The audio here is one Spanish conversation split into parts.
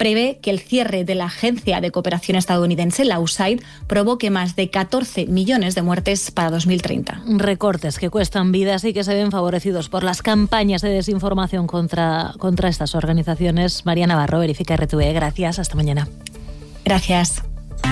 prevé que el cierre de la agencia de cooperación estadounidense, la USAID, provoque más de 14 millones de muertes para 2030. Recortes que cuestan vidas y que se ven favorecidos por las campañas de desinformación contra estas organizaciones. María Navarro, Verifica RTV. Gracias. Hasta mañana. Gracias.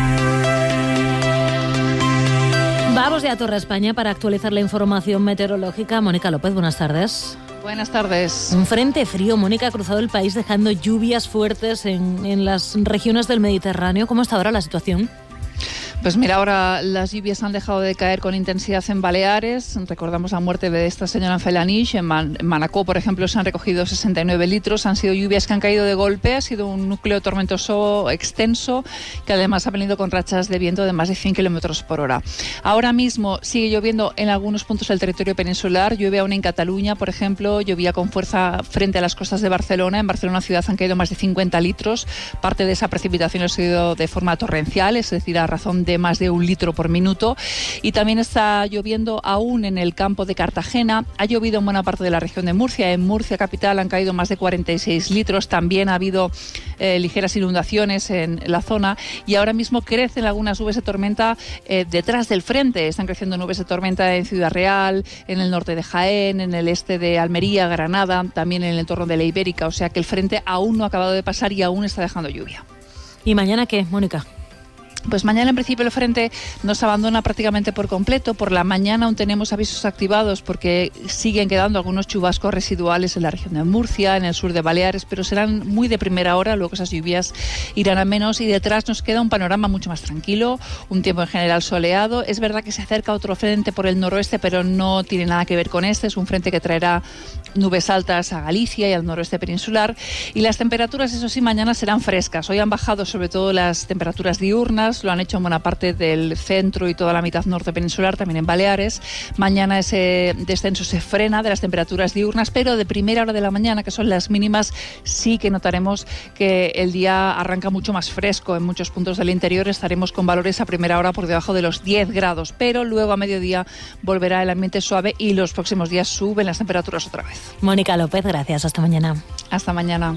Vamos ya a Torre España para actualizar la información meteorológica. Mónica López, buenas tardes. Buenas tardes. Un frente frío, Mónica, ha cruzado el país dejando lluvias fuertes en las regiones del Mediterráneo. ¿Cómo está ahora la situación? Pues mira, ahora las lluvias han dejado de caer con intensidad en Baleares. Recordamos la muerte de esta señora en Felanich. En Manacor, por ejemplo, se han recogido 69 litros. Han sido lluvias que han caído de golpe. Ha sido un núcleo tormentoso extenso que además ha venido con rachas de viento de más de 100 kilómetros por hora. Ahora mismo sigue lloviendo en algunos puntos del territorio peninsular. Llueve aún en Cataluña, por ejemplo. Llovía con fuerza frente a las costas de Barcelona. En Barcelona ciudad han caído más de 50 litros. Parte de esa precipitación ha sido de forma torrencial, es decir, a razón de más de 1 litro por minuto. Y también está lloviendo aún en el campo de Cartagena. Ha llovido en buena parte de la región de Murcia. En Murcia capital han caído más de 46 litros. También ha habido ligeras inundaciones en la zona y ahora mismo crecen algunas nubes de tormenta detrás del frente. Están creciendo nubes de tormenta en Ciudad Real, en el norte de Jaén, en el este de Almería, Granada, también en el entorno de la Ibérica. O sea que el frente aún no ha acabado de pasar y aún está dejando lluvia. ¿Y mañana qué, Mónica? Pues mañana en principio el frente nos abandona prácticamente por completo. Por la mañana aún tenemos avisos activados porque siguen quedando algunos chubascos residuales en la región de Murcia, en el sur de Baleares, pero serán muy de primera hora, luego esas lluvias irán a menos y detrás nos queda un panorama mucho más tranquilo, un tiempo en general soleado. Es verdad que se acerca otro frente por el noroeste, pero no tiene nada que ver con este. Es un frente que traerá nubes altas a Galicia y al noroeste peninsular y las temperaturas, eso sí, mañana serán frescas. Hoy han bajado sobre todo las temperaturas diurnas, lo han hecho en buena parte del centro y toda la mitad norte peninsular, también en Baleares. Mañana ese descenso se frena de las temperaturas diurnas, pero de primera hora de la mañana, que son las mínimas, sí que notaremos que el día arranca mucho más fresco. En muchos puntos del interior estaremos con valores a primera hora por debajo de los 10 grados, pero luego a mediodía volverá el ambiente suave y los próximos días suben las temperaturas otra vez. Mónica López, gracias. Hasta mañana. Hasta mañana.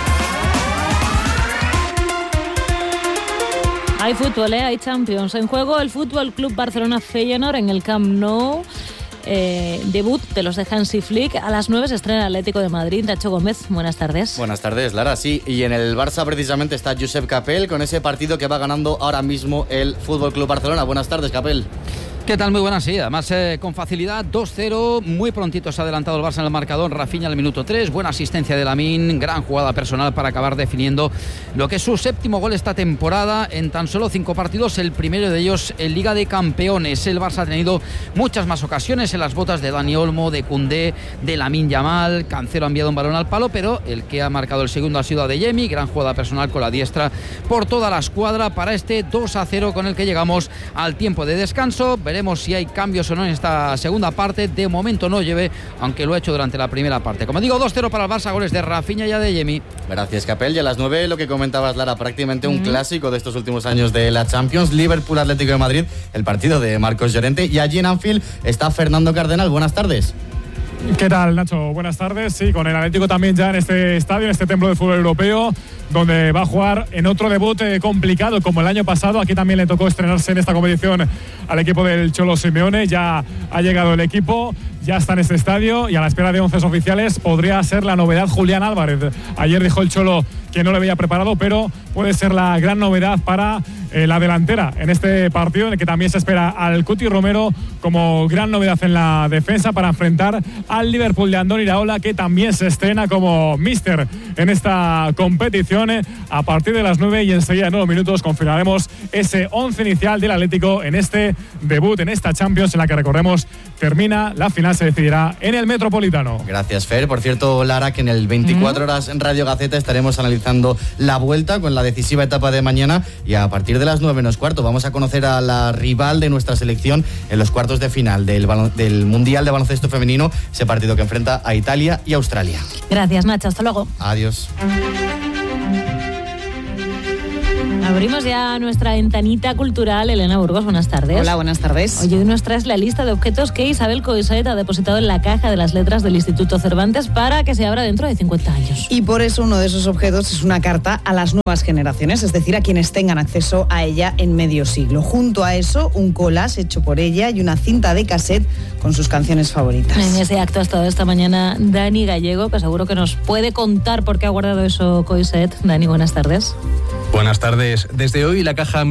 Hay fútbol, hay Champions. En juego el Fútbol Club Barcelona Feyenoord en el Camp Nou. Debut de los de Hansi Flick. A las 9 se estrena el Atlético de Madrid. Nacho Gómez, buenas tardes. Buenas tardes, Lara. Sí, y en el Barça precisamente está Josep Capel con ese partido que va ganando ahora mismo el Fútbol Club Barcelona. Buenas tardes, Capel. ¿Qué tal? Muy buenas, sí. Además, con facilidad, 2-0. Muy prontito se ha adelantado el Barça en el marcador. Rafinha al minuto 3. Buena asistencia de Lamine. Gran jugada personal para acabar definiendo lo que es su séptimo gol esta temporada en tan solo 5 partidos. El primero de ellos en Liga de Campeones. El Barça ha tenido muchas más ocasiones en las botas de Dani Olmo, de Koundé, de Lamine Yamal. Cancelo ha enviado un balón al palo, pero el que ha marcado el segundo ha sido Adeyemi. Gran jugada personal con la diestra por toda la escuadra para este 2-0 con el que llegamos al tiempo de descanso. Veremos si hay cambios o no en esta segunda parte. De momento no lleve, aunque lo ha hecho durante la primera parte. Como digo, 2-0 para el Barça, goles de Rafinha y Adeyemi. Gracias, Capel. Y a las 9 lo que comentabas, Lara, prácticamente un clásico de estos últimos años de la Champions. Liverpool Atlético de Madrid, el partido de Marcos Llorente. Y allí en Anfield está Fernando Cardenal. Buenas tardes. ¿Qué tal, Nacho? Buenas tardes. Sí, con el Atlético también ya en este estadio, en este templo del fútbol europeo, donde va a jugar en otro debut complicado como el año pasado. Aquí también le tocó estrenarse en esta competición al equipo del Cholo Simeone. Ya ha llegado el equipo, ya está en este estadio y a la espera de 11 oficiales. Podría ser la novedad Julián Álvarez. Ayer dijo el Cholo que no le había preparado, pero puede ser la gran novedad para la delantera en este partido, en el que también se espera al Cuti Romero como gran novedad en la defensa para enfrentar al Liverpool de Andoni Iraola, que también se estrena como míster en esta competición. A partir de las 9 y enseguida en 9 minutos confirmaremos ese 11 inicial del Atlético en este debut, en esta Champions, en la que, recordemos, termina la final, se decidirá en el Metropolitano. Gracias, Fer. Por cierto, Lara, que en el 24 horas en Radio Gaceta estaremos analizando la vuelta con la decisiva etapa de mañana, y a partir de las 9:15 vamos a conocer a la rival de nuestra selección en los cuartos de final del Mundial de Baloncesto Femenino, ese partido que enfrenta a Italia y Australia. Gracias, Nacho. Hasta luego. Adiós. Abrimos ya nuestra ventanita cultural. Elena Burgos, buenas tardes. Hola, buenas tardes. Oye, hoy nos traes la lista de objetos que Isabel Coixet ha depositado en la caja de las letras del Instituto Cervantes para que se abra dentro de 50 años. Y por eso uno de esos objetos es una carta a las nuevas generaciones, es decir, a quienes tengan acceso a ella en medio siglo. Junto a eso, un collage hecho por ella y una cinta de cassette con sus canciones favoritas. En ese acto ha estado esta mañana Dani Gallego, que seguro que nos puede contar por qué ha guardado eso Coixet. Dani, buenas tardes. Buenas tardes. Desde hoy la caja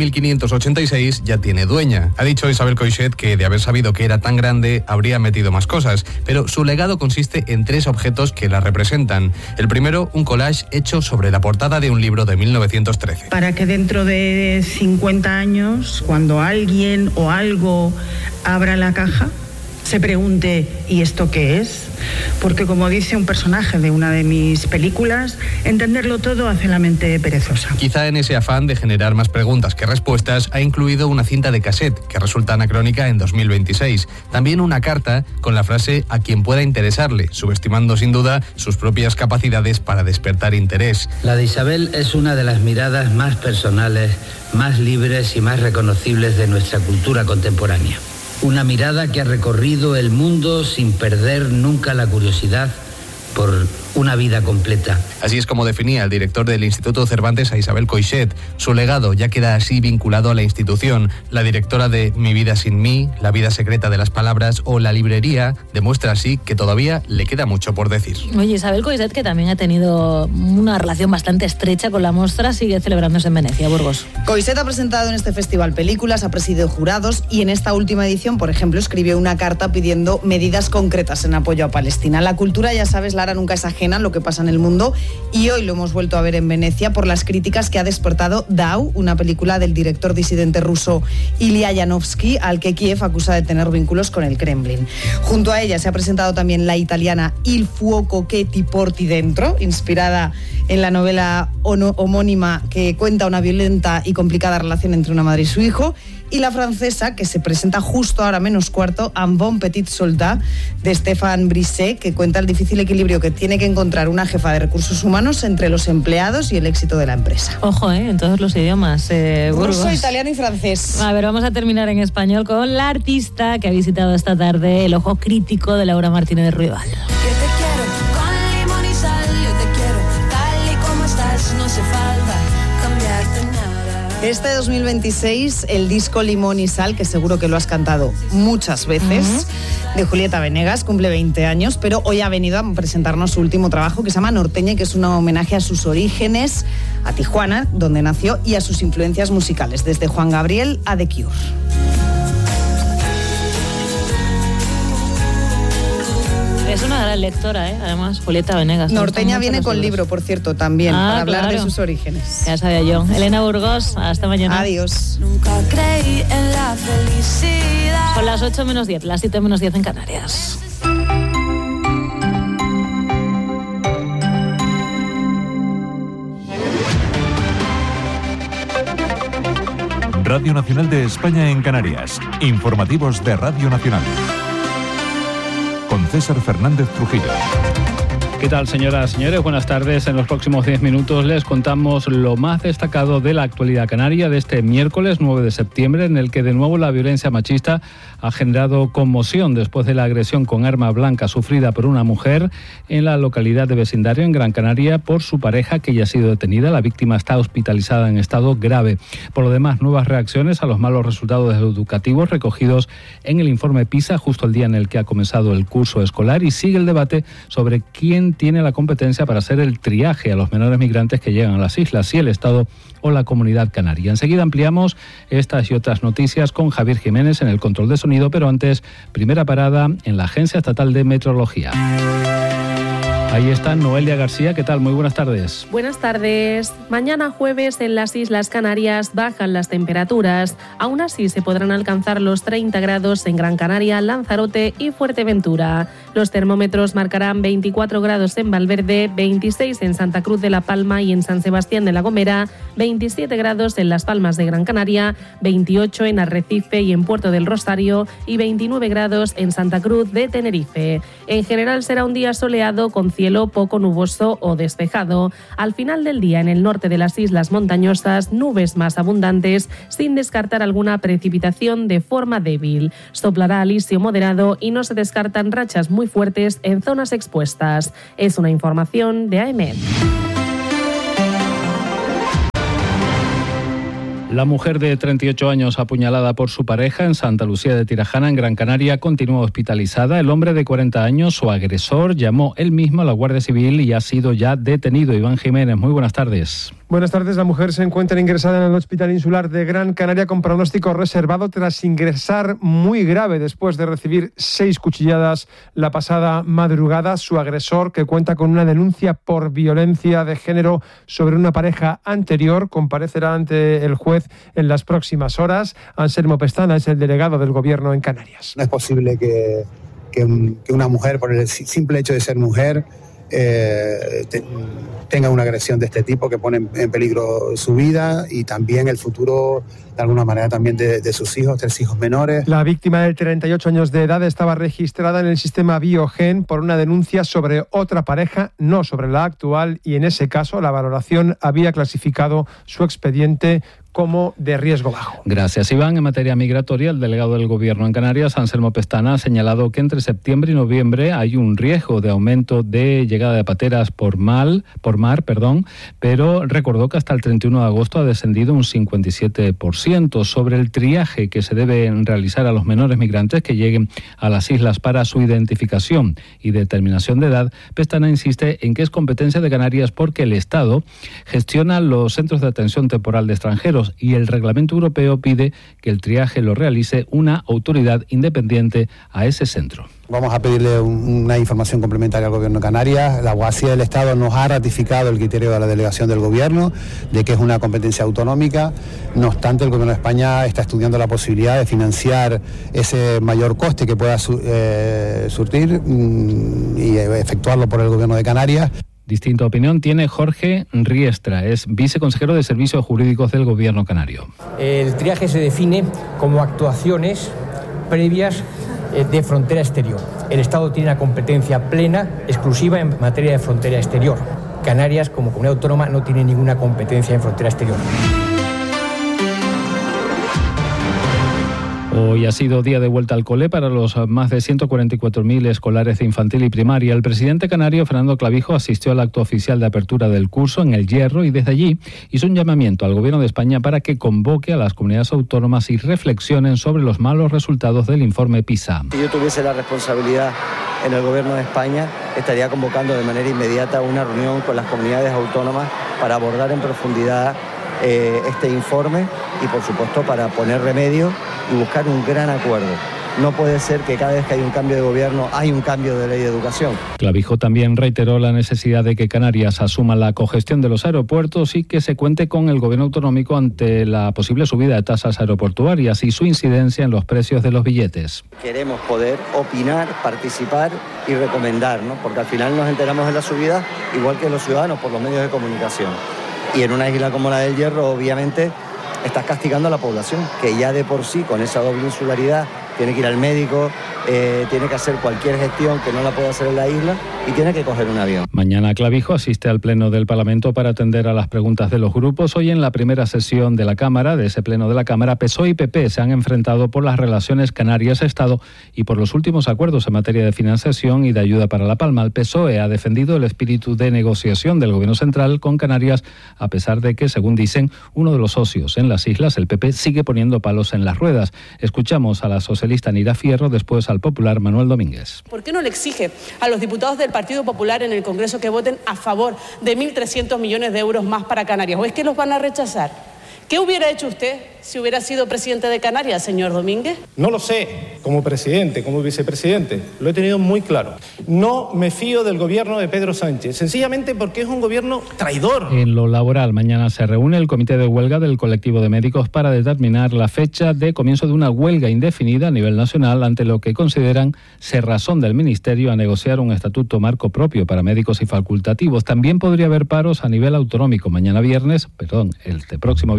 1586 ya tiene dueña. Ha dicho Isabel Coixet que de haber sabido que era tan grande habría metido más cosas, pero su legado consiste en 3 objetos que la representan. El primero, un collage hecho sobre la portada de un libro de 1913. Para que dentro de 50 años, cuando alguien o algo abra la caja, se pregunte, ¿y esto qué es? Porque como dice un personaje de una de mis películas, entenderlo todo hace la mente perezosa. Quizá en ese afán de generar más preguntas que respuestas, ha incluido una cinta de cassette que resulta anacrónica en 2026. También una carta con la frase "a quien pueda interesarle", subestimando sin duda sus propias capacidades para despertar interés. La de Isabel es una de las miradas más personales, más libres y más reconocibles de nuestra cultura contemporánea. Una mirada que ha recorrido el mundo sin perder nunca la curiosidad por una vida completa. Así es como definía el director del Instituto Cervantes a Isabel Coixet. Su legado ya queda así vinculado a la institución. La directora de Mi vida sin mí, La vida secreta de las palabras o La librería demuestra así que todavía le queda mucho por decir. Oye, Isabel Coixet, que también ha tenido una relación bastante estrecha con la mostra, sigue celebrándose en Venecia, Burgos. Coixet ha presentado en este festival películas, ha presidido jurados y en esta última edición, por ejemplo, escribió una carta pidiendo medidas concretas en apoyo a Palestina. La cultura, ya sabes, Lara, nunca es ajena a lo que pasa en el mundo y hoy lo hemos vuelto a ver en Venecia por las críticas que ha despertado Dau, una película del director disidente ruso Ilya Yanovsky, al que Kiev acusa de tener vínculos con el Kremlin. Junto a ella se ha presentado también la italiana Il fuoco che ti porti dentro, inspirada en la novela homónima que cuenta una violenta y complicada relación entre una madre y su hijo, y la francesa, que se presenta justo ahora menos cuarto, Un bon petit soldat, de Stéphane Brisset, que cuenta el difícil equilibrio que tiene que encontrar una jefa de recursos humanos entre los empleados y el éxito de la empresa. Ojo, en todos los idiomas. Ruso, italiano y francés. A ver, vamos a terminar en español con la artista que ha visitado esta tarde el ojo crítico de Laura Martínez de Ruibal. Yo te quiero con limón y sal, yo te quiero tal y como estás, no hace falta cambiarte nada. Este 2026, el disco Limón y Sal, que seguro que lo has cantado muchas veces, de Julieta Venegas, cumple 20 años, pero hoy ha venido a presentarnos su último trabajo, que se llama Norteña, y que es un homenaje a sus orígenes, a Tijuana, donde nació, y a sus influencias musicales, desde Juan Gabriel a The Cure. Es una gran lectora, además, Julieta Venegas. Norteña viene con libro, por cierto, también, para hablar de sus orígenes. Ya sabía yo. Elena Burgos, hasta mañana. Adiós. Nunca creí en la felicidad. Son las 8 menos 10, las 7 menos 10 en Canarias. Radio Nacional de España en Canarias. Informativos de Radio Nacional. Con César Fernández Trujillo. ¿Qué tal, señoras y señores? Buenas tardes. En los próximos 10 minutos les contamos lo más destacado de la actualidad canaria de este miércoles 9 de septiembre, en el que de nuevo la violencia machista ha generado conmoción después de la agresión con arma blanca sufrida por una mujer en la localidad de Vecindario, en Gran Canaria, por su pareja, que ya ha sido detenida. La víctima está hospitalizada en estado grave. Por lo demás, nuevas reacciones a los malos resultados educativos recogidos en el informe PISA, justo el día en el que ha comenzado el curso escolar, y sigue el debate sobre quién tiene la competencia para hacer el triaje a los menores migrantes que llegan a las islas, si el Estado o la Comunidad Canaria. Enseguida ampliamos estas y otras noticias con Javier Jiménez en el control de sonido, pero antes, primera parada en la Agencia Estatal de Meteorología. Ahí está Noelia García. ¿Qué tal? Muy buenas tardes. Buenas tardes. Mañana jueves en las Islas Canarias bajan las temperaturas. Aún así se podrán alcanzar los 30 grados en Gran Canaria, Lanzarote y Fuerteventura. Los termómetros marcarán 24 grados en Valverde, 26 en Santa Cruz de la Palma y en San Sebastián de la Gomera, 27 grados en Las Palmas de Gran Canaria, 28 en Arrecife y en Puerto del Rosario y 29 grados en Santa Cruz de Tenerife. En general será un día soleado con cielo poco nuboso o despejado. Al final del día, en el norte de las islas montañosas, nubes más abundantes, sin descartar alguna precipitación de forma débil. Soplará alisio moderado y no se descartan rachas muy fuertes en zonas expuestas. Es una información de AEMET. La mujer de 38 años apuñalada por su pareja en Santa Lucía de Tirajana, en Gran Canaria, continúa hospitalizada. El hombre de 40 años, su agresor, llamó él mismo a la Guardia Civil y ha sido ya detenido. Iván Jiménez, muy buenas tardes. Buenas tardes. La mujer se encuentra ingresada en el Hospital Insular de Gran Canaria con pronóstico reservado tras ingresar muy grave después de recibir 6 cuchilladas la pasada madrugada. Su agresor, que cuenta con una denuncia por violencia de género sobre una pareja anterior, comparecerá ante el juez en las próximas horas. Anselmo Pestana es el delegado del Gobierno en Canarias. No es posible que una mujer, por el simple hecho de ser mujer, tenga una agresión de este tipo que pone en peligro su vida y también el futuro, de alguna manera, también de sus hijos, 3 hijos menores. La víctima de 38 años de edad estaba registrada en el sistema Biogen por una denuncia sobre otra pareja, no sobre la actual, y en ese caso la valoración había clasificado su expediente como de riesgo bajo. Gracias, Iván. En materia migratoria, el delegado del Gobierno en Canarias, Anselmo Pestana, ha señalado que entre septiembre y noviembre hay un riesgo de aumento de llegada de pateras por mar, pero recordó que hasta el 31 de agosto ha descendido un 57%. Sobre el triaje que se debe realizar a los menores migrantes que lleguen a las islas para su identificación y determinación de edad, Pestana insiste en que es competencia de Canarias porque el Estado gestiona los centros de atención temporal de extranjeros y el reglamento europeo pide que el triaje lo realice una autoridad independiente a ese centro. Vamos a pedirle una información complementaria al Gobierno de Canarias. La Abogacía del Estado nos ha ratificado el criterio de la delegación del Gobierno de que es una competencia autonómica. No obstante, el Gobierno de España está estudiando la posibilidad de financiar ese mayor coste que pueda surtir y efectuarlo por el Gobierno de Canarias. Distinta opinión tiene Jorge Riestra, es viceconsejero de Servicios Jurídicos del Gobierno canario. El triaje se define como actuaciones previas de frontera exterior. El Estado tiene una competencia plena, exclusiva en materia de frontera exterior. Canarias, como comunidad autónoma, no tiene ninguna competencia en frontera exterior. Hoy ha sido día de vuelta al cole para los más de 144.000 escolares de infantil y primaria. El presidente canario, Fernando Clavijo, asistió al acto oficial de apertura del curso en El Hierro y desde allí hizo un llamamiento al Gobierno de España para que convoque a las comunidades autónomas y reflexionen sobre los malos resultados del informe PISA. Si yo tuviese la responsabilidad en el Gobierno de España, estaría convocando de manera inmediata una reunión con las comunidades autónomas para abordar en profundidad este informe y, por supuesto, para poner remedio y buscar un gran acuerdo. No puede ser que cada vez que hay un cambio de gobierno hay un cambio de ley de educación. Clavijo también reiteró la necesidad de que Canarias asuma la cogestión de los aeropuertos y que se cuente con el gobierno autonómico ante la posible subida de tasas aeroportuarias y su incidencia en los precios de los billetes. Queremos poder opinar, participar y recomendar, ¿no? Porque al final nos enteramos de la subida igual que los ciudadanos por los medios de comunicación. Y en una isla como la del Hierro, obviamente, estás castigando a la población, que ya de por sí, con esa doble insularidad, tiene que ir al médico, tiene que hacer cualquier gestión que no la puede hacer en la isla y tiene que coger un avión. Mañana Clavijo asiste al Pleno del Parlamento para atender a las preguntas de los grupos. Hoy en la primera sesión de la Cámara, de ese Pleno de la Cámara, PSOE y PP se han enfrentado por las relaciones Canarias-Estado y por los últimos acuerdos en materia de financiación y de ayuda para La Palma. El PSOE ha defendido el espíritu de negociación del Gobierno central con Canarias, a pesar de que, según dicen, uno de los socios en las islas, el PP, sigue poniendo palos en las ruedas. Escuchamos a la socialista Nira Fierro, después al popular Manuel Domínguez. ¿Por qué no le exige a los diputados del Partido Popular en el Congreso que voten a favor de 1.300 millones de euros más para Canarias? ¿O es que los van a rechazar? ¿Qué hubiera hecho usted si hubiera sido presidente de Canarias, señor Domínguez? No lo sé, como presidente, como vicepresidente, lo he tenido muy claro. No me fío del gobierno de Pedro Sánchez, sencillamente porque es un gobierno traidor. En lo laboral, mañana se reúne el comité de huelga del colectivo de médicos para determinar la fecha de comienzo de una huelga indefinida a nivel nacional ante lo que consideran cerrazón del Ministerio a negociar un estatuto marco propio para médicos y facultativos. También podría haber paros a nivel autonómico. Próximo viernes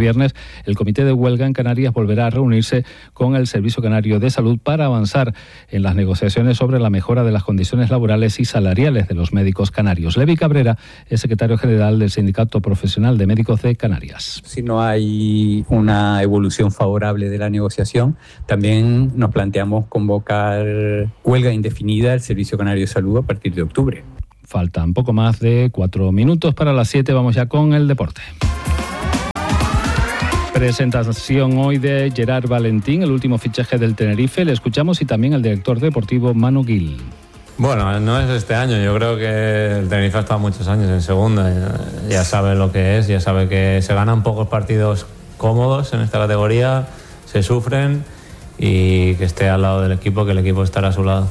viernes, el Comité de Huelga en Canarias volverá a reunirse con el Servicio Canario de Salud para avanzar en las negociaciones sobre la mejora de las condiciones laborales y salariales de los médicos canarios. Levi Cabrera es secretario general del Sindicato Profesional de Médicos de Canarias. Si no hay una evolución favorable de la negociación, también nos planteamos convocar huelga indefinida del Servicio Canario de Salud a partir de octubre. Faltan poco más de 4 minutos para las 7. Vamos ya con el deporte. Presentación hoy de Gerard Valentín, el último fichaje del Tenerife. Le escuchamos, y también el director deportivo Manu Gil. Bueno, no es este año. Yo creo que el Tenerife ha estado muchos años en segunda. Ya sabe lo que es, ya sabe que se ganan pocos partidos cómodos en esta categoría, se sufren, y que esté al lado del equipo, que el equipo estará a su lado.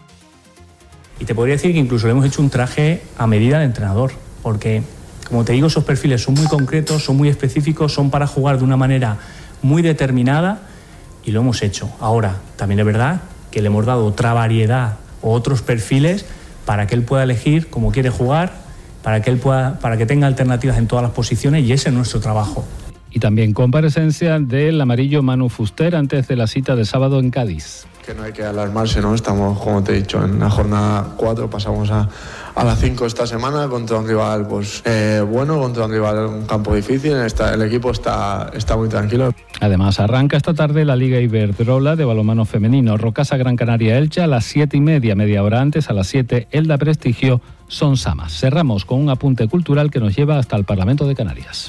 Y te podría decir que incluso le hemos hecho un traje a medida de entrenador, porque, como te digo, esos perfiles son muy concretos, son muy específicos, son para jugar de una manera muy determinada, y lo hemos hecho. Ahora, también es verdad que le hemos dado otra variedad o otros perfiles para que él pueda elegir cómo quiere jugar, para que tenga alternativas en todas las posiciones, y ese es nuestro trabajo. Y también comparecencia del amarillo Manu Fuster antes de la cita de sábado en Cádiz. Que no hay que alarmarse, ¿no? Estamos, como te he dicho, en la jornada 4, pasamos a las 5 esta semana contra un rival bueno, contra un rival en un campo difícil. El equipo está muy tranquilo. Además, arranca esta tarde la Liga Iberdrola de balonmano femenino. Rocasa Gran Canaria Elche a las 7:30, media hora antes, a las 7, Elda Prestigio Son Samas. Cerramos con un apunte cultural que nos lleva hasta el Parlamento de Canarias.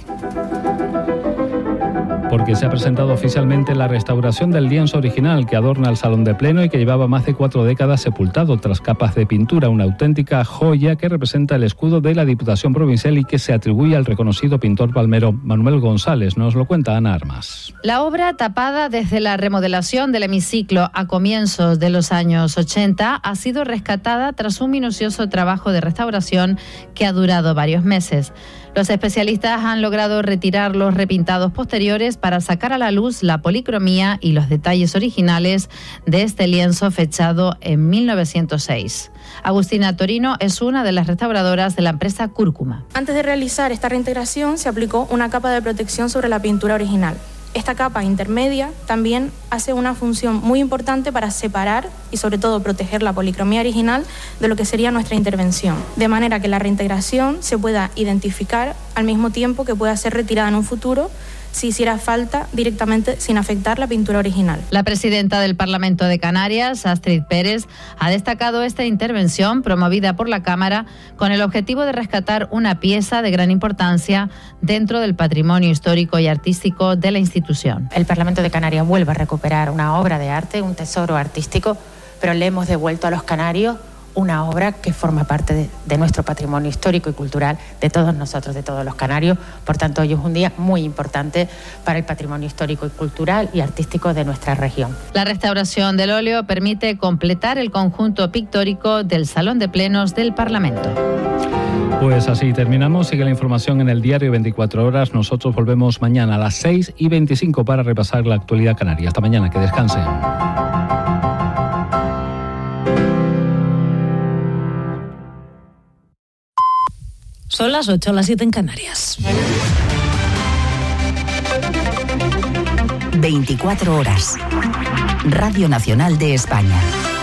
Porque se ha presentado oficialmente la restauración del lienzo original que adorna el Salón de Pleno y que llevaba más de 4 décadas sepultado tras capas de pintura, una auténtica joya que representa el escudo de la Diputación Provincial y que se atribuye al reconocido pintor palmero Manuel González. Nos lo cuenta Ana Armas. La obra, tapada desde la remodelación del hemiciclo a comienzos de los años 80, ha sido rescatada tras un minucioso trabajo de restauración que ha durado varios meses. Los especialistas han logrado retirar los repintados posteriores para sacar a la luz la policromía y los detalles originales de este lienzo fechado en 1906. Agustina Torino es una de las restauradoras de la empresa Cúrcuma. Antes de realizar esta reintegración se aplicó una capa de protección sobre la pintura original. Esta capa intermedia también hace una función muy importante para separar y sobre todo proteger la policromía original de lo que sería nuestra intervención, de manera que la reintegración se pueda identificar al mismo tiempo que pueda ser retirada en un futuro si hiciera falta directamente sin afectar la pintura original. La presidenta del Parlamento de Canarias, Astrid Pérez, ha destacado esta intervención promovida por la Cámara con el objetivo de rescatar una pieza de gran importancia dentro del patrimonio histórico y artístico de la institución. El Parlamento de Canarias vuelve a recuperar una obra de arte, un tesoro artístico, pero le hemos devuelto a los canarios una obra que forma parte de nuestro patrimonio histórico y cultural, de todos nosotros, de todos los canarios. Por tanto, hoy es un día muy importante para el patrimonio histórico y cultural y artístico de nuestra región. La restauración del óleo permite completar el conjunto pictórico del Salón de Plenos del Parlamento. Pues así terminamos. Sigue la información en el diario 24 horas. Nosotros volvemos mañana a las 6:25 para repasar la actualidad canaria. Hasta mañana, que descansen. Son las 8, las 7 en Canarias. 24 horas. Radio Nacional de España.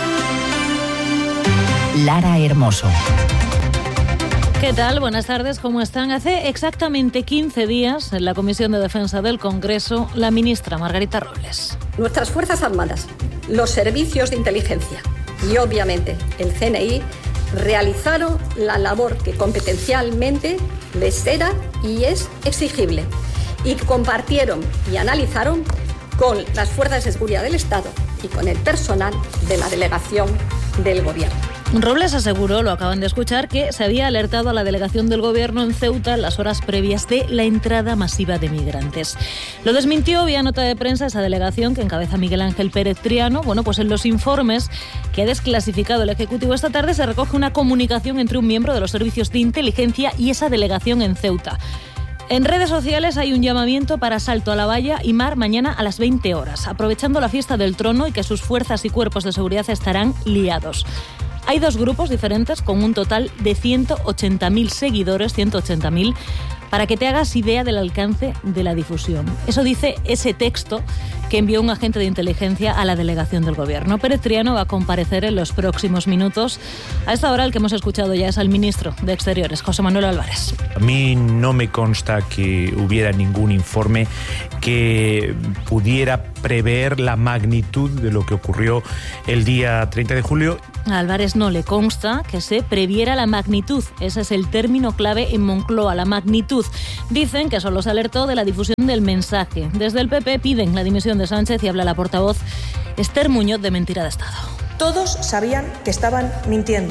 Lara Hermoso. ¿Qué tal? Buenas tardes, ¿cómo están? Hace exactamente 15 días, en la Comisión de Defensa del Congreso, la ministra Margarita Robles. Nuestras Fuerzas Armadas, los servicios de inteligencia y, obviamente, el CNI realizaron la labor que competencialmente les era y es exigible, y compartieron y analizaron con las fuerzas de seguridad del Estado y con el personal de la delegación del Gobierno. Robles aseguró, lo acaban de escuchar, que se había alertado a la delegación del Gobierno en Ceuta en las horas previas de la entrada masiva de migrantes. Lo desmintió vía nota de prensa esa delegación que encabeza Miguel Ángel Pérez Triano. Bueno, pues en los informes que ha desclasificado el Ejecutivo esta tarde se recoge una comunicación entre un miembro de los servicios de inteligencia y esa delegación en Ceuta. En redes sociales hay un llamamiento para Salto a la Valla y Mar mañana a las 20 horas, aprovechando la fiesta del Trono y que sus fuerzas y cuerpos de seguridad estarán liados. Hay dos grupos diferentes con un total de 180.000 seguidores, 180.000, para que te hagas idea del alcance de la difusión. Eso dice ese texto que envió un agente de inteligencia a la delegación del Gobierno. Pérez Triano va a comparecer en los próximos minutos. A esta hora el que hemos escuchado ya es al ministro de Exteriores, José Manuel Álvarez. A mí no me consta que hubiera ningún informe que pudiera prever la magnitud de lo que ocurrió el día 30 de julio. A Álvarez no le consta que se previera la magnitud. Ese es el término clave en Moncloa, la magnitud. Dicen que solo se alertó de la difusión del mensaje. Desde el PP piden la dimisión de Sánchez y habla la portavoz Esther Muñoz de Mentira de Estado. Todos sabían que estaban mintiendo.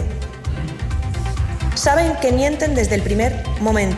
Saben que mienten desde el primer momento.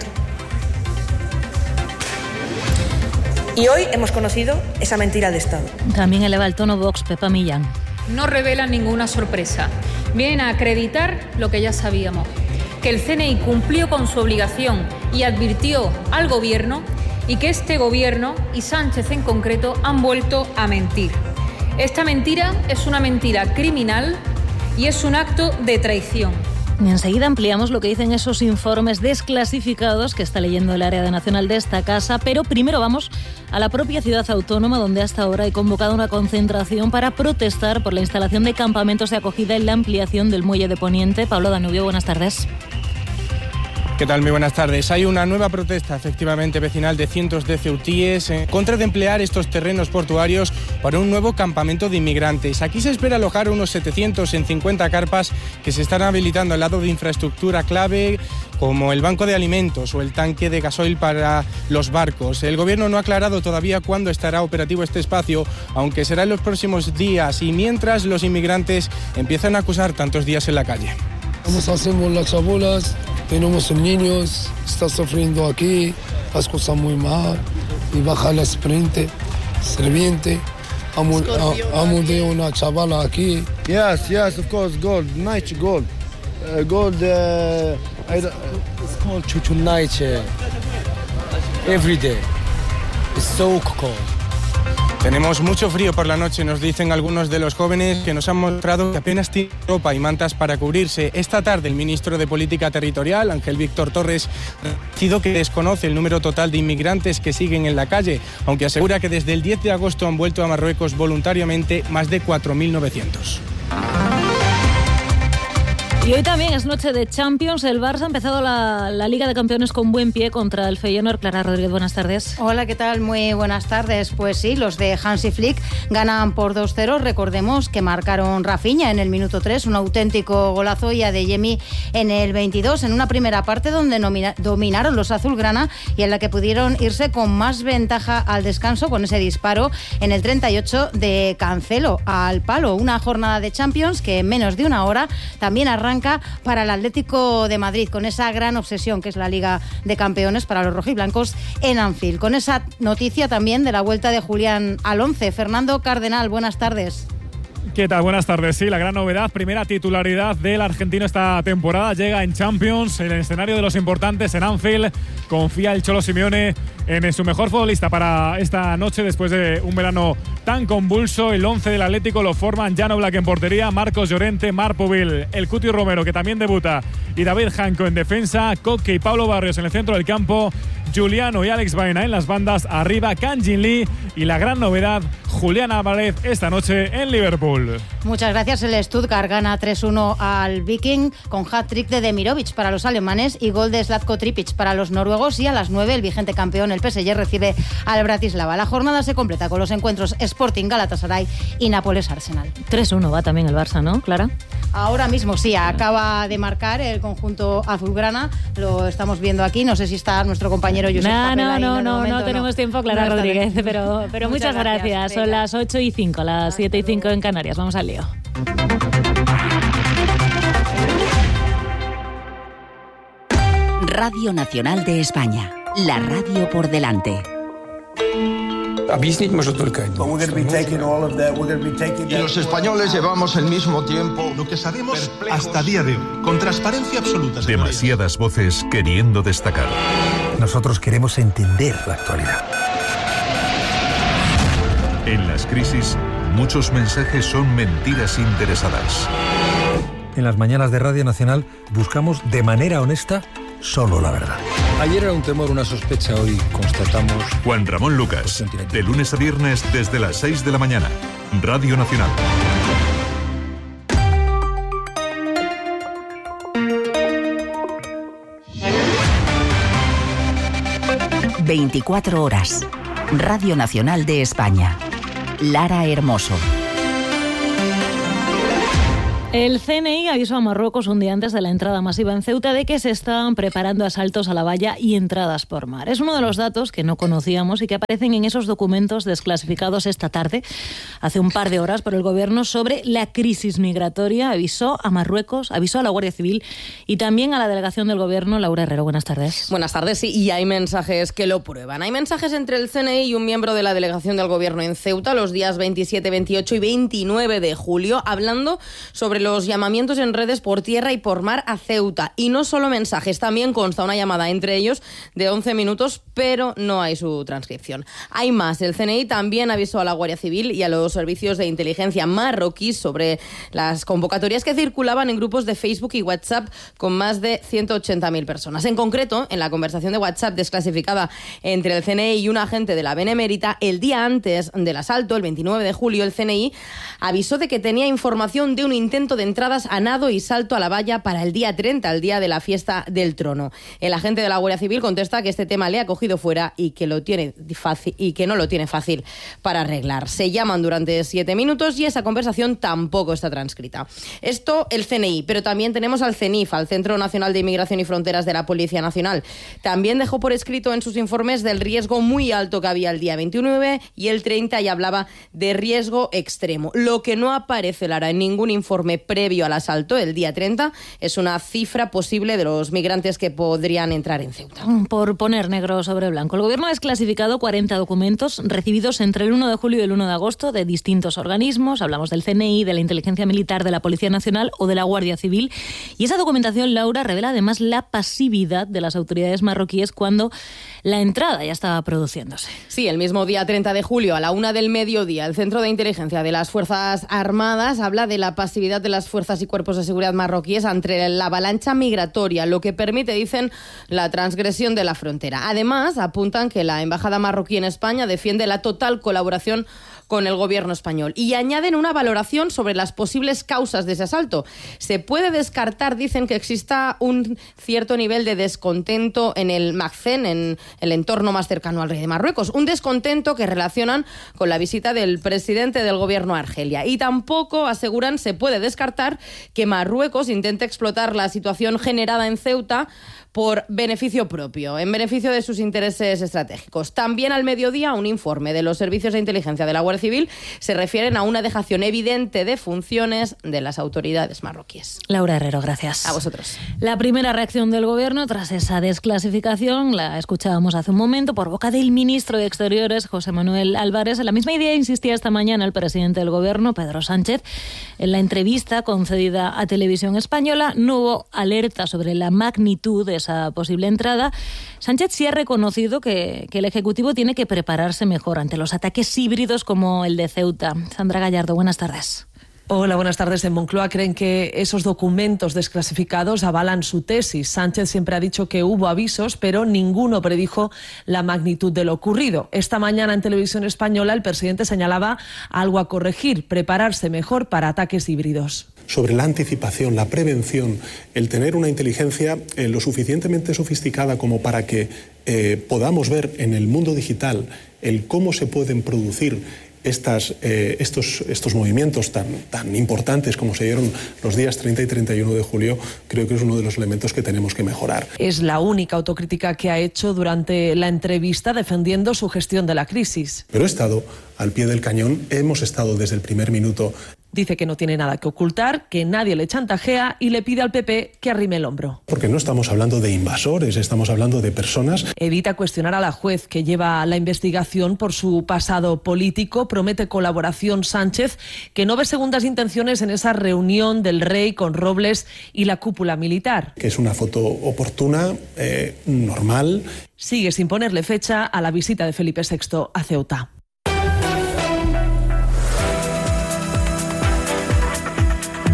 Y hoy hemos conocido esa mentira de Estado. También eleva el tono Vox, Pepa Millán. No revela ninguna sorpresa. Vienen a acreditar lo que ya sabíamos, que el CNI cumplió con su obligación y advirtió al Gobierno, y que este Gobierno, y Sánchez en concreto, han vuelto a mentir. Esta mentira es una mentira criminal y es un acto de traición. Y enseguida ampliamos lo que dicen esos informes desclasificados que está leyendo el área nacional de esta casa, pero primero vamos a la propia ciudad autónoma, donde hasta ahora hay convocado una concentración para protestar por la instalación de campamentos de acogida en la ampliación del muelle de Poniente. Pablo Danubio, buenas tardes. ¿Qué tal? Muy buenas tardes. Hay una nueva protesta, efectivamente, vecinal de cientos de ceutíes en contra de emplear estos terrenos portuarios para un nuevo campamento de inmigrantes. Aquí se espera alojar unos 700 en 50 carpas que se están habilitando al lado de infraestructura clave como el banco de alimentos o el tanque de gasoil para los barcos. El Gobierno no ha aclarado todavía cuándo estará operativo este espacio, aunque será en los próximos días y mientras los inmigrantes empiezan a acusar tantos días en la calle. Hacemos las chabolas, tenemos niños, está sufriendo aquí, las cosas muy mal, y baja la sprint, serviente, amo de una chavala aquí. Yes, of course, gold, nice gold. Gold, it's called chuchuniche, every day, it's so cold. Tenemos mucho frío por la noche, nos dicen algunos de los jóvenes que nos han mostrado que apenas tienen ropa y mantas para cubrirse. Esta tarde el ministro de Política Territorial, Ángel Víctor Torres, ha dicho que desconoce el número total de inmigrantes que siguen en la calle, aunque asegura que desde el 10 de agosto han vuelto a Marruecos voluntariamente más de 4.900. Y hoy también es noche de Champions. El Barça ha empezado la Liga de Campeones con buen pie contra el Feyenoord. Clara Rodríguez, buenas tardes. Hola, ¿qué tal? Muy buenas tardes. Pues sí, los de Hansi Flick ganan por 2-0. Recordemos que marcaron Rafinha en el minuto 3, un auténtico golazo, y Adeyemi en el 22, en una primera parte donde dominaron los azulgrana y en la que pudieron irse con más ventaja al descanso con ese disparo en el 38 de Cancelo al palo. Una jornada de Champions que en menos de una hora también arranca para el Atlético de Madrid, con esa gran obsesión que es la Liga de Campeones para los rojiblancos en Anfield. Con esa noticia también de la vuelta de Julián al 11. Fernando Cardenal, buenas tardes. ¿Qué tal? Buenas tardes. Sí, la gran novedad, primera titularidad del argentino esta temporada, llega en Champions, en el escenario de los importantes en Anfield. Confía el Cholo Simeone en su mejor futbolista para esta noche después de un verano tan convulso. El 11 del Atlético lo forman Jan Oblak en portería, Marcos Llorente, Marc Povil, el Cuti Romero, que también debuta, y David Janko en defensa, Coque y Pablo Barrios en el centro del campo, Giuliano y Alex Baena en las bandas, arriba Kang Jin Lee y la gran novedad, Julián Álvarez esta noche en Liverpool. Muchas gracias. El Stuttgart gana 3-1 al Viking con hat-trick de Demirovic para los alemanes y gol de Zlatko Tripic para los noruegos, y a las 9 el vigente campeón, el PSG, recibe al Bratislava. La jornada se completa con los encuentros Sporting Galatasaray y Nápoles Arsenal. 3-1 va también el Barça, ¿no, Clara? Ahora mismo sí, acaba de marcar el conjunto azulgrana, lo estamos viendo aquí, no sé si está nuestro compañero Josep Papel. No tenemos tiempo, Clara Rodríguez, pero muchas gracias. Son las 8:05, las 7:05 en Canarias. Vamos al lío. Radio Nacional de España, la radio por delante. Y los españoles llevamos el mismo tiempo. Lo que sabemos hasta día de hoy, con transparencia absoluta. Demasiadas voces queriendo destacar. Nosotros queremos entender la actualidad. En las crisis, muchos mensajes son mentiras interesadas. En las mañanas de Radio Nacional buscamos de manera honesta solo la verdad. Ayer era un temor, una sospecha, hoy constatamos... Juan Ramón Lucas, de lunes a viernes desde las 6 de la mañana. Radio Nacional. ...24 horas. Radio Nacional de España. Lara Hermoso. El CNI avisó a Marruecos un día antes de la entrada masiva en Ceuta de que se estaban preparando asaltos a la valla y entradas por mar. Es uno de los datos que no conocíamos y que aparecen en esos documentos desclasificados esta tarde, hace un par de horas, por el Gobierno sobre la crisis migratoria. Avisó a Marruecos, avisó a la Guardia Civil y también a la delegación del Gobierno. Laura Herrero, buenas tardes. Buenas tardes, sí, y hay mensajes que lo prueban. Hay mensajes entre el CNI y un miembro de la delegación del Gobierno en Ceuta los días 27, 28 y 29 de julio, hablando sobre los llamamientos en redes por tierra y por mar a Ceuta. Y no solo mensajes, también consta una llamada entre ellos de 11 minutos, pero no hay su transcripción. Hay más. El CNI también avisó a la Guardia Civil y a los servicios de inteligencia marroquíes sobre las convocatorias que circulaban en grupos de Facebook y WhatsApp con más de 180.000 personas. En concreto, en la conversación de WhatsApp desclasificada entre el CNI y un agente de la Benemérita, el día antes del asalto, el 29 de julio, el CNI avisó de que tenía información de un intento de entradas a nado y salto a la valla para el día 30, el día de la fiesta del trono. El agente de la Guardia Civil contesta que este tema le ha cogido fuera y que no lo tiene fácil para arreglar. Se llaman durante 7 minutos y esa conversación tampoco está transcrita. Esto el CNI, pero también tenemos al CENIF, al Centro Nacional de Inmigración y Fronteras de la Policía Nacional. También dejó por escrito en sus informes del riesgo muy alto que había el día 29 y el 30 y hablaba de riesgo extremo. Lo que no aparece, Lara, en ningún informe previo al asalto, el día 30, es una cifra posible de los migrantes que podrían entrar en Ceuta. Por poner negro sobre blanco, el Gobierno ha desclasificado 40 documentos recibidos entre el 1 de julio y el 1 de agosto de distintos organismos. Hablamos del CNI, de la Inteligencia Militar, de la Policía Nacional o de la Guardia Civil. Y esa documentación, Laura, revela además la pasividad de las autoridades marroquíes cuando la entrada ya estaba produciéndose. Sí, el mismo día 30 de julio a la 1 del mediodía, el Centro de Inteligencia de las Fuerzas Armadas habla de la pasividad de las fuerzas y cuerpos de seguridad marroquíes ante la avalancha migratoria, lo que permite, dicen, la transgresión de la frontera. Además, apuntan que la Embajada marroquí en España defiende la total colaboración con el gobierno español y añaden una valoración sobre las posibles causas de ese asalto. Se puede descartar, dicen, que exista un cierto nivel de descontento en el Magzen, en el entorno más cercano al rey de Marruecos, un descontento que relacionan con la visita del presidente del gobierno a Argelia. Y tampoco, aseguran, se puede descartar que Marruecos intente explotar la situación generada en Ceuta por beneficio propio, en beneficio de sus intereses estratégicos. También al mediodía, un informe de los servicios de inteligencia de la Guardia Civil se refieren a una dejación evidente de funciones de las autoridades marroquíes. Laura Herrero, gracias. A vosotros. La primera reacción del Gobierno tras esa desclasificación la escuchábamos hace un momento por boca del ministro de Exteriores, José Manuel Álvarez. En la misma idea insistía esta mañana el presidente del Gobierno, Pedro Sánchez. En la entrevista concedida a Televisión Española no hubo alerta sobre la magnitud de esa posible entrada. Sánchez sí ha reconocido que el Ejecutivo tiene que prepararse mejor ante los ataques híbridos como el de Ceuta. Sandra Gallardo, buenas tardes. Hola, buenas tardes. En Moncloa creen que esos documentos desclasificados avalan su tesis. Sánchez siempre ha dicho que hubo avisos, pero ninguno predijo la magnitud de lo ocurrido. Esta mañana en Televisión Española el presidente señalaba algo a corregir, prepararse mejor para ataques híbridos. Sobre la anticipación, la prevención, el tener una inteligencia lo suficientemente sofisticada como para que podamos ver en el mundo digital el cómo se pueden producir estos movimientos tan importantes como se dieron los días 30 y 31 de julio, creo que es uno de los elementos que tenemos que mejorar. Es la única autocrítica que ha hecho durante la entrevista defendiendo su gestión de la crisis. Pero he estado al pie del cañón, hemos estado desde el primer minuto. Dice que no tiene nada que ocultar, que nadie le chantajea y le pide al PP que arrime el hombro. Porque no estamos hablando de invasores, estamos hablando de personas. Evita cuestionar a la juez que lleva la investigación por su pasado político. Promete colaboración Sánchez, que no ve segundas intenciones en esa reunión del rey con Robles y la cúpula militar. Que es una foto oportuna, normal. Sigue sin ponerle fecha a la visita de Felipe VI a Ceuta.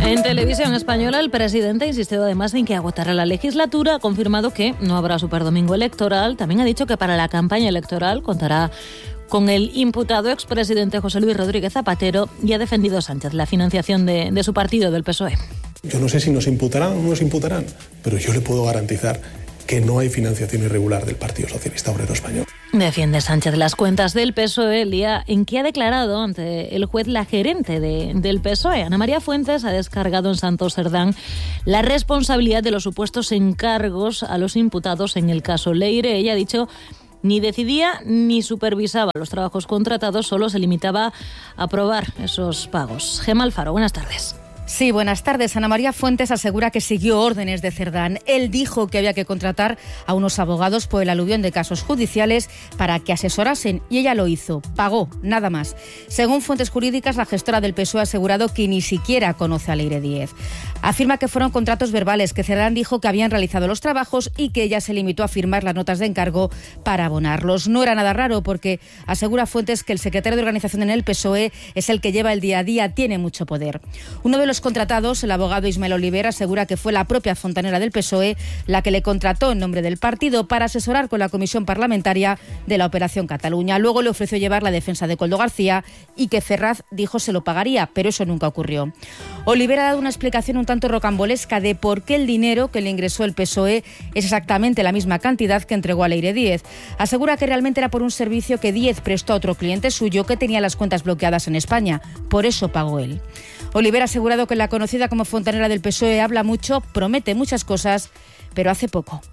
En televisión española, el presidente ha insistido además en que agotará la legislatura, ha confirmado que no habrá superdomingo electoral, también ha dicho que para la campaña electoral contará con el imputado expresidente José Luis Rodríguez Zapatero y ha defendido Sánchez la financiación de su partido, del PSOE. Yo no sé si nos imputarán o no nos imputarán, pero yo le puedo garantizar que no hay financiación irregular del Partido Socialista Obrero Español. Defiende Sánchez las cuentas del PSOE el día en que ha declarado ante el juez la gerente del PSOE. Ana María Fuentes ha descargado en Santos Cerdán la responsabilidad de los supuestos encargos a los imputados en el caso Leire. Ella ha dicho ni decidía ni supervisaba los trabajos contratados, solo se limitaba a aprobar esos pagos. Gemma Alfaro, buenas tardes. Sí, buenas tardes. Ana María Fuentes asegura que siguió órdenes de Cerdán. Él dijo que había que contratar a unos abogados por el aluvión de casos judiciales para que asesorasen y ella lo hizo. Pagó, nada más. Según fuentes jurídicas, la gestora del PSOE ha asegurado que ni siquiera conoce a Leire Díez. Afirma que fueron contratos verbales, que Cerdán dijo que habían realizado los trabajos y que ella se limitó a firmar las notas de encargo para abonarlos. No era nada raro porque asegura Fuentes que el secretario de organización en el PSOE es el que lleva el día a día, tiene mucho poder. Uno de los contratados, el abogado Ismael Oliver, asegura que fue la propia fontanera del PSOE la que le contrató en nombre del partido para asesorar con la comisión parlamentaria de la Operación Cataluña. Luego le ofreció llevar la defensa de Koldo García y que Ferraz dijo se lo pagaría, pero eso nunca ocurrió. Oliver ha dado una explicación un tanto rocambolesca de por qué el dinero que le ingresó el PSOE es exactamente la misma cantidad que entregó a Leire Díez. Asegura que realmente era por un servicio que Díez prestó a otro cliente suyo que tenía las cuentas bloqueadas en España. Por eso pagó él. Oliver ha asegurado que la conocida como fontanera del PSOE habla mucho, promete muchas cosas, pero hace poco.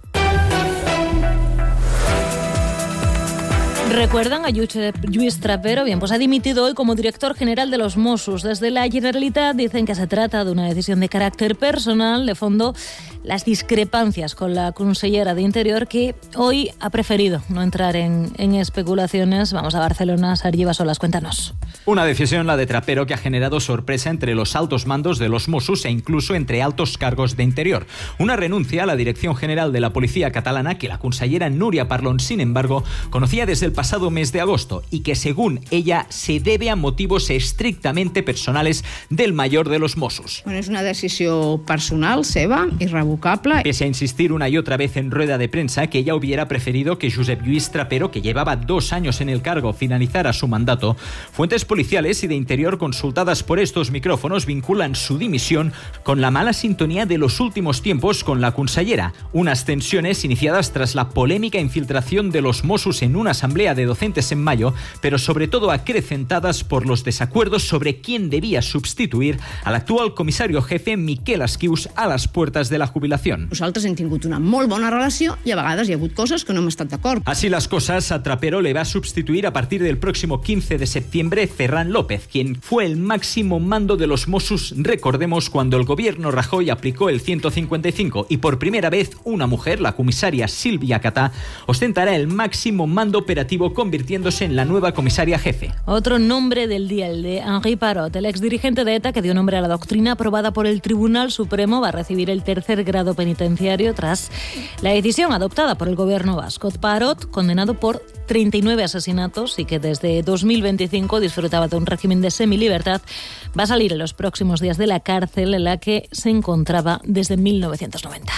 ¿Recuerdan a Lluís Trapero? Bien, pues ha dimitido hoy como director general de los Mossos. Desde la Generalitat dicen que se trata de una decisión de carácter personal. De fondo, las discrepancias con la consellera de Interior, que hoy ha preferido no entrar en especulaciones. Vamos a Barcelona. Sergi Basolas, cuéntanos. Una decisión, la de Trapero, que ha generado sorpresa entre los altos mandos de los Mossos e incluso entre altos cargos de Interior. Una renuncia a la dirección general de la policía catalana que la consellera Núria Parlon, sin embargo, conocía desde el pasado mes de agosto y que, según ella, se debe a motivos estrictamente personales del mayor de los Mossos. Bueno, és una decisió personal seva, irrevocable. Pese a insistir una y otra vez en rueda de prensa que ella hubiera preferido que Josep Lluís Trapero, que llevaba 2 años en el cargo, finalizara su mandato, fuentes policiales y de Interior consultadas por estos micrófonos vinculan su dimisión con la mala sintonía de los últimos tiempos con la consellera. Unas tensiones iniciadas tras la polémica infiltración de los Mossos en una asamblea de docentes en mayo, pero sobre todo acrecentadas por los desacuerdos sobre quién debía sustituir al actual comisario jefe Miquel Esquius a las puertas de la jubilación. Nosaltres hem tingut una molt bona relació i a vegades hi ha hagut coses que no hem estat d'acord. Así las cosas, a Trapero le va a sustituir a partir del próximo 15 de septiembre Ferran López, quien fue el máximo mando de los Mossos, recordemos, cuando el gobierno Rajoy aplicó el 155 y por primera vez una mujer, la comisaria Silvia Catá, ostentará el máximo mando operativo, convirtiéndose en la nueva comisaria jefe. Otro nombre del día, el de Henri Parot, el exdirigente de ETA que dio nombre a la doctrina aprobada por el Tribunal Supremo, va a recibir el 3er grado penitenciario tras la decisión adoptada por el gobierno vasco. Parot, condenado por 39 asesinatos y que desde 2025 disfrutaba de un régimen de semilibertad, va a salir en los próximos días de la cárcel en la que se encontraba desde 1990.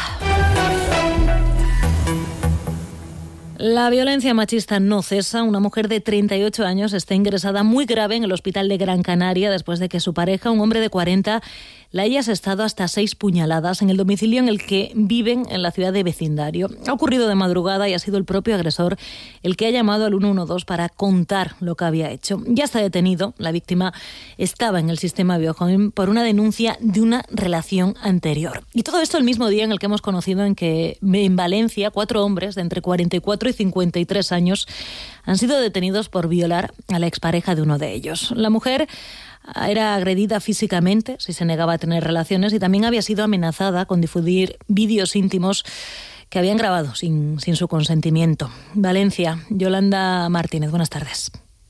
La violencia machista no cesa. Una mujer de 38 años está ingresada muy grave en el hospital de Gran Canaria después de que su pareja, un hombre de 40, la haya asestado hasta 6 puñaladas en el domicilio en el que viven en la ciudad de vecindario. Ha ocurrido de madrugada y ha sido el propio agresor el que ha llamado al 112 para contar lo que había hecho. Ya está detenido. La víctima estaba en el sistema Biojoven por una denuncia de una relación anterior. Y todo esto el mismo día en el que hemos conocido que en Valencia 4 hombres de entre 44 y 53 años han sido detenidos por violar a la expareja de uno de ellos. La mujer era agredida físicamente si se negaba a tener relaciones y también había sido amenazada con difundir vídeos íntimos que habían grabado sin su consentimiento. Valencia, Yolanda Martínez, buenas tardes.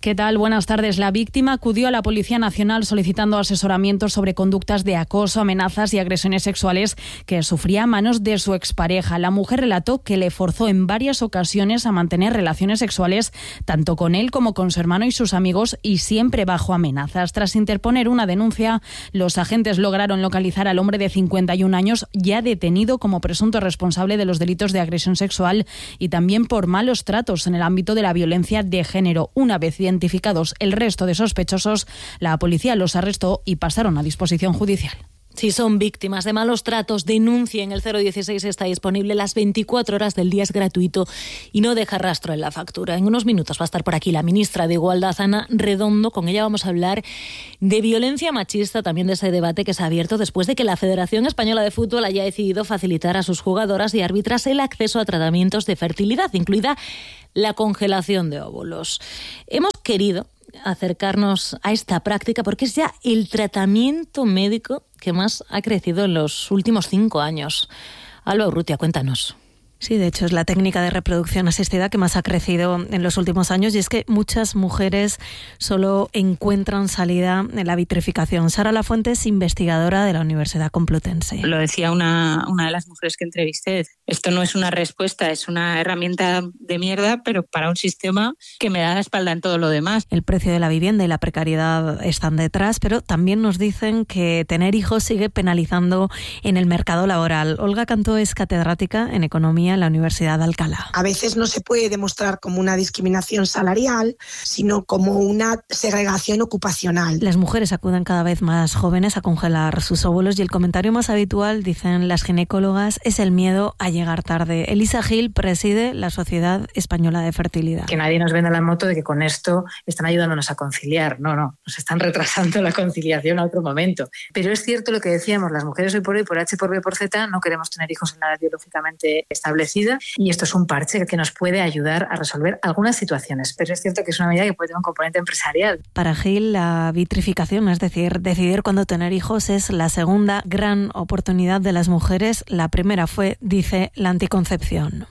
¿Qué tal? Buenas tardes. La víctima acudió a la Policía Nacional solicitando asesoramiento sobre conductas de acoso, amenazas y agresiones sexuales que sufría a manos de su expareja. La mujer relató que le forzó en varias ocasiones a mantener relaciones sexuales tanto con él como con su hermano y sus amigos, y siempre bajo amenazas. Tras interponer una denuncia, los agentes lograron localizar al hombre de 51 años, ya detenido como presunto responsable de los delitos de agresión sexual y también por malos tratos en el ámbito de la violencia de género. Una vez identificados el resto de sospechosos, la policía los arrestó y pasaron a disposición judicial. Si son víctimas de malos tratos, denuncien. El 016 está disponible las 24 horas del día, es gratuito y no deja rastro en la factura. En unos minutos va a estar por aquí la ministra de Igualdad, Ana Redondo. Con ella vamos a hablar de violencia machista, también de ese debate que se ha abierto después de que la Federación Española de Fútbol haya decidido facilitar a sus jugadoras y árbitras el acceso a tratamientos de fertilidad, incluida la congelación de óvulos. Hemos querido acercarnos a esta práctica porque es ya el tratamiento médico que más ha crecido en los últimos 5 años. Alba Urrutia, cuéntanos. Sí, de hecho es la técnica de reproducción asistida que más ha crecido en los últimos años, y es que muchas mujeres solo encuentran salida en la vitrificación. Sara Lafuente es investigadora de la Universidad Complutense. Lo decía una de las mujeres que entrevisté, esto no es una respuesta, es una herramienta de mierda, pero para un sistema que me da la espalda en todo lo demás. El precio de la vivienda y la precariedad están detrás, pero también nos dicen que tener hijos sigue penalizando en el mercado laboral. Olga Cantó es catedrática en Economía en la Universidad de Alcalá. A veces no se puede demostrar como una discriminación salarial, sino como una segregación ocupacional. Las mujeres acuden cada vez más jóvenes a congelar sus óvulos y el comentario más habitual, dicen las ginecólogas, es el miedo a llegar tarde. Elisa Gil preside la Sociedad Española de Fertilidad. Que nadie nos venda la moto de que con esto están ayudándonos a conciliar. No, nos están retrasando la conciliación a otro momento. Pero es cierto lo que decíamos, las mujeres hoy por hoy, por H, por B, por Z, no queremos tener hijos en la edad biológicamente establecida, y esto es un parche que nos puede ayudar a resolver algunas situaciones, pero es cierto que es una medida que puede tener un componente empresarial. Para Gil, la vitrificación, es decir, decidir cuándo tener hijos, es la segunda gran oportunidad de las mujeres. La primera fue, dice, la anticoncepción.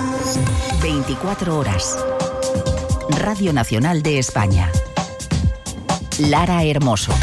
24 horas. Radio Nacional de España. Lara Hermoso.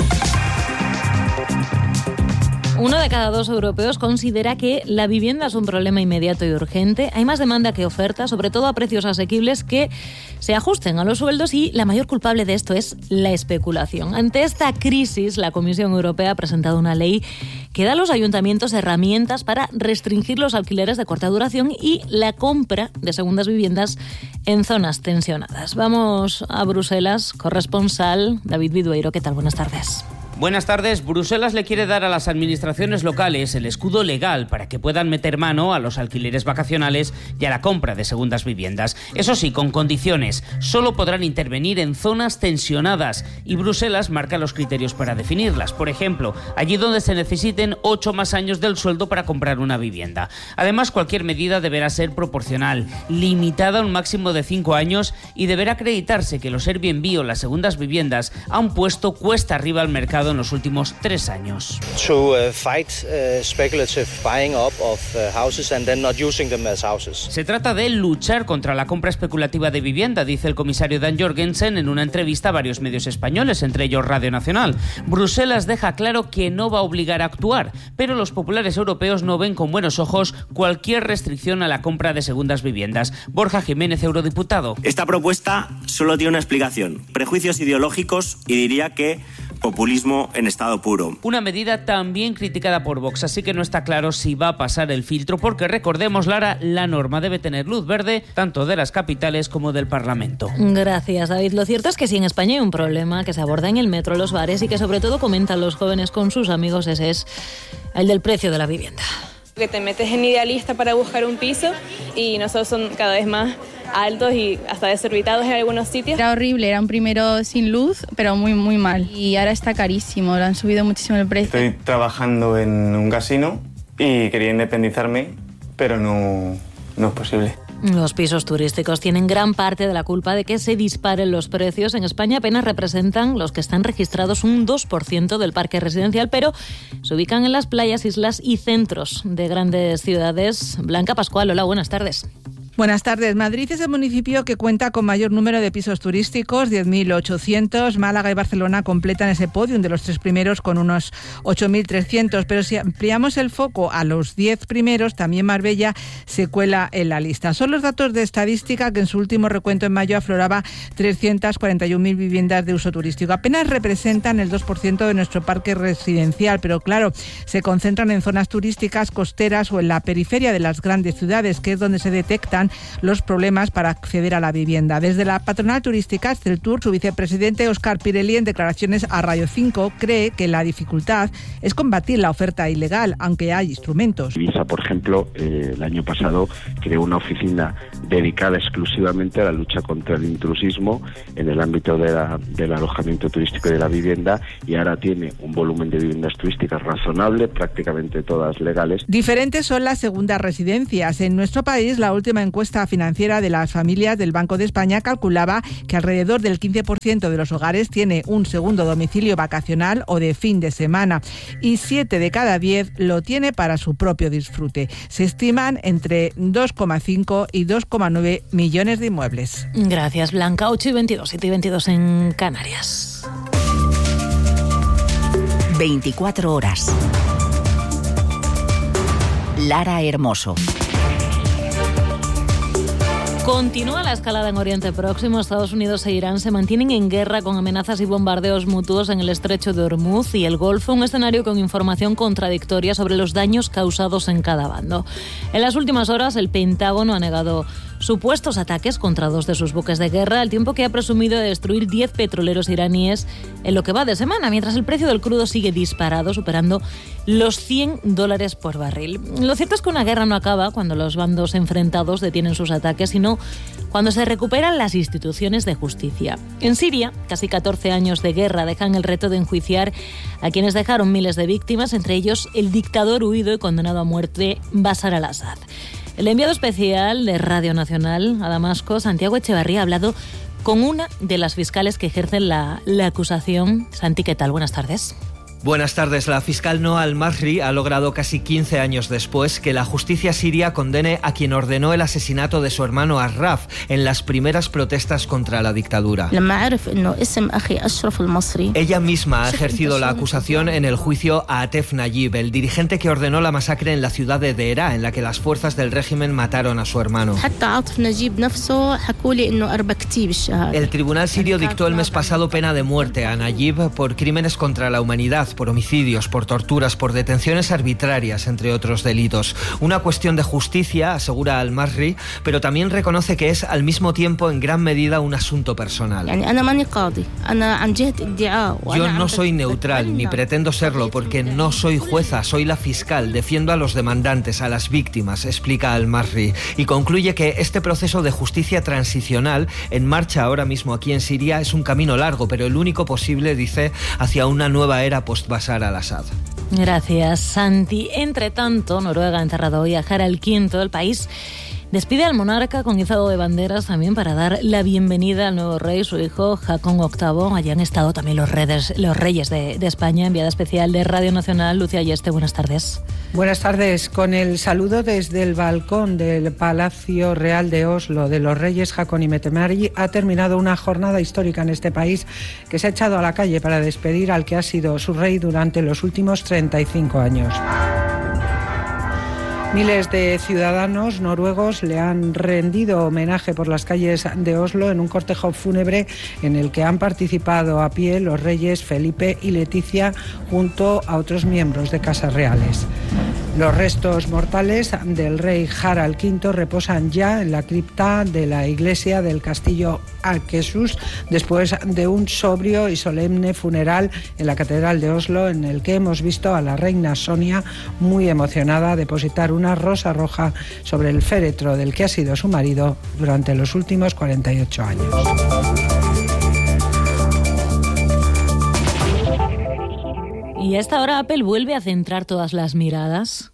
1 de cada 2 europeos considera que la vivienda es un problema inmediato y urgente. Hay más demanda que oferta, sobre todo a precios asequibles que se ajusten a los sueldos, y la mayor culpable de esto es la especulación. Ante esta crisis, la Comisión Europea ha presentado una ley que da a los ayuntamientos herramientas para restringir los alquileres de corta duración y la compra de segundas viviendas en zonas tensionadas. Vamos a Bruselas, corresponsal David Vidueiro. ¿Qué tal? Buenas tardes. Buenas tardes. Bruselas le quiere dar a las administraciones locales el escudo legal para que puedan meter mano a los alquileres vacacionales y a la compra de segundas viviendas. Eso sí, con condiciones. Solo podrán intervenir en zonas tensionadas, y Bruselas marca los criterios para definirlas. Por ejemplo, allí donde se necesiten 8 más años del sueldo para comprar una vivienda. Además, cualquier medida deberá ser proporcional, limitada a un máximo de 5 años, y deberá acreditarse que los Airbnb o las segundas viviendas han puesto cuesta arriba al mercado en los últimos 3 años. Se trata de luchar contra la compra especulativa de vivienda, dice el comisario Dan Jorgensen en una entrevista a varios medios españoles, entre ellos Radio Nacional. Bruselas deja claro que no va a obligar a actuar, pero los populares europeos no ven con buenos ojos cualquier restricción a la compra de segundas viviendas. Borja Jiménez, eurodiputado. Esta propuesta solo tiene una explicación: prejuicios ideológicos, y diría que populismo en estado puro. Una medida también criticada por Vox, así que no está claro si va a pasar el filtro, porque recordemos, Lara, la norma debe tener luz verde tanto de las capitales como del Parlamento. Gracias, David. Lo cierto es que si en España hay un problema que se aborda en el metro, los bares, y que sobre todo comentan los jóvenes con sus amigos, ese es el del precio de la vivienda. Que te metes en Idealista para buscar un piso, y nosotros son cada vez más altos y hasta desorbitados en algunos sitios. Era horrible, era un primero sin luz, pero muy muy mal. Y ahora está carísimo, lo han subido muchísimo el precio. Estoy trabajando en un casino y quería independizarme, pero no es posible. Los pisos turísticos tienen gran parte de la culpa de que se disparen los precios. En España apenas representan, los que están registrados, un 2% del parque residencial, pero se ubican en las playas, islas y centros de grandes ciudades. Blanca Pascual, hola, buenas tardes. Buenas tardes. Madrid es el municipio que cuenta con mayor número de pisos turísticos, 10.800. Málaga y Barcelona completan ese podium de los 3 primeros con unos 8.300. Pero si ampliamos el foco a los 10 primeros, también Marbella se cuela en la lista. Son los datos de estadística que en su último recuento en mayo afloraba 341.000 viviendas de uso turístico. Apenas representan el 2% de nuestro parque residencial, pero claro, se concentran en zonas turísticas, costeras o en la periferia de las grandes ciudades, que es donde se detectan los problemas para acceder a la vivienda. Desde la patronal turística Exceltur, su vicepresidente Óscar Pirelli, en declaraciones a Radio 5, cree que la dificultad es combatir la oferta ilegal, aunque hay instrumentos. Ibiza, por ejemplo, el año pasado creó una oficina dedicada exclusivamente a la lucha contra el intrusismo en el ámbito del alojamiento turístico y de la vivienda, y ahora tiene un volumen de viviendas turísticas razonable, prácticamente todas legales. Diferentes son las segundas residencias. En nuestro país, la última encuesta financiera de las familias del Banco de España calculaba que alrededor del 15% de los hogares tiene un segundo domicilio vacacional o de fin de semana, y 7 de cada 10 lo tiene para su propio disfrute. Se estiman entre 2,5 y 2,9 millones de inmuebles. Gracias, Blanca. 8:22, 7:22 en Canarias. 24 horas. Lara Hermoso. Continúa la escalada en Oriente Próximo. Estados Unidos e Irán se mantienen en guerra con amenazas y bombardeos mutuos en el estrecho de Hormuz y el Golfo, un escenario con información contradictoria sobre los daños causados en cada bando. En las últimas horas, el Pentágono ha negado supuestos ataques contra 2 de sus buques de guerra, al tiempo que ha presumido de destruir 10 petroleros iraníes en lo que va de semana, mientras el precio del crudo sigue disparado, superando los $100 por barril. Lo cierto es que una guerra no acaba cuando los bandos enfrentados detienen sus ataques, sino cuando se recuperan las instituciones de justicia. En Siria, casi 14 años de guerra dejan el reto de enjuiciar a quienes dejaron miles de víctimas, entre ellos el dictador huido y condenado a muerte Bashar al-Assad. El enviado especial de Radio Nacional a Damasco, Santiago Echevarría, ha hablado con una de las fiscales que ejercen la acusación. Santi, ¿qué tal? Buenas tardes. Buenas tardes. La fiscal Noa Al-Masri ha logrado casi 15 años después que la justicia siria condene a quien ordenó el asesinato de su hermano Arraf en las primeras protestas contra la dictadura. Ella misma ha ejercido la acusación en el juicio a Atef Nayib, el dirigente que ordenó la masacre en la ciudad de Deraa, en la que las fuerzas del régimen mataron a su hermano. El tribunal sirio dictó el mes pasado pena de muerte a Nayib por crímenes contra la humanidad, por homicidios, por torturas, por detenciones arbitrarias, entre otros delitos. Una cuestión de justicia, asegura Al-Masri, pero también reconoce que es al mismo tiempo en gran medida un asunto personal. Yo no soy neutral, ni pretendo serlo, porque no soy jueza, soy la fiscal, defiendo a los demandantes, a las víctimas, explica Al-Masri, y concluye que este proceso de justicia transicional, en marcha ahora mismo aquí en Siria, es un camino largo, pero el único posible, dice, hacia una nueva era post-Bashar al-Assad. Gracias, Santi. Entre tanto, Noruega ha enterrado hoy a Harald V. El país despide al monarca con izado de banderas también para dar la bienvenida al nuevo rey, su hijo Haakon VIII. Allí han estado también los reyes de España. Enviada especial de Radio Nacional, Lucía Ayeste, buenas tardes. Buenas tardes. Con el saludo desde el balcón del Palacio Real de Oslo de los reyes Haakon y Mette-Marit, ha terminado una jornada histórica en este país que se ha echado a la calle para despedir al que ha sido su rey durante los últimos 35 años. Miles de ciudadanos noruegos le han rendido homenaje por las calles de Oslo en un cortejo fúnebre en el que han participado a pie los reyes Felipe y Leticia junto a otros miembros de casas reales. Los restos mortales del rey Harald V reposan ya en la cripta de la iglesia del castillo Akershus después de un sobrio y solemne funeral en la catedral de Oslo, en el que hemos visto a la reina Sonia muy emocionada depositar una rosa roja sobre el féretro del que ha sido su marido durante los últimos 48 años. Y a esta hora Apple vuelve a centrar todas las miradas.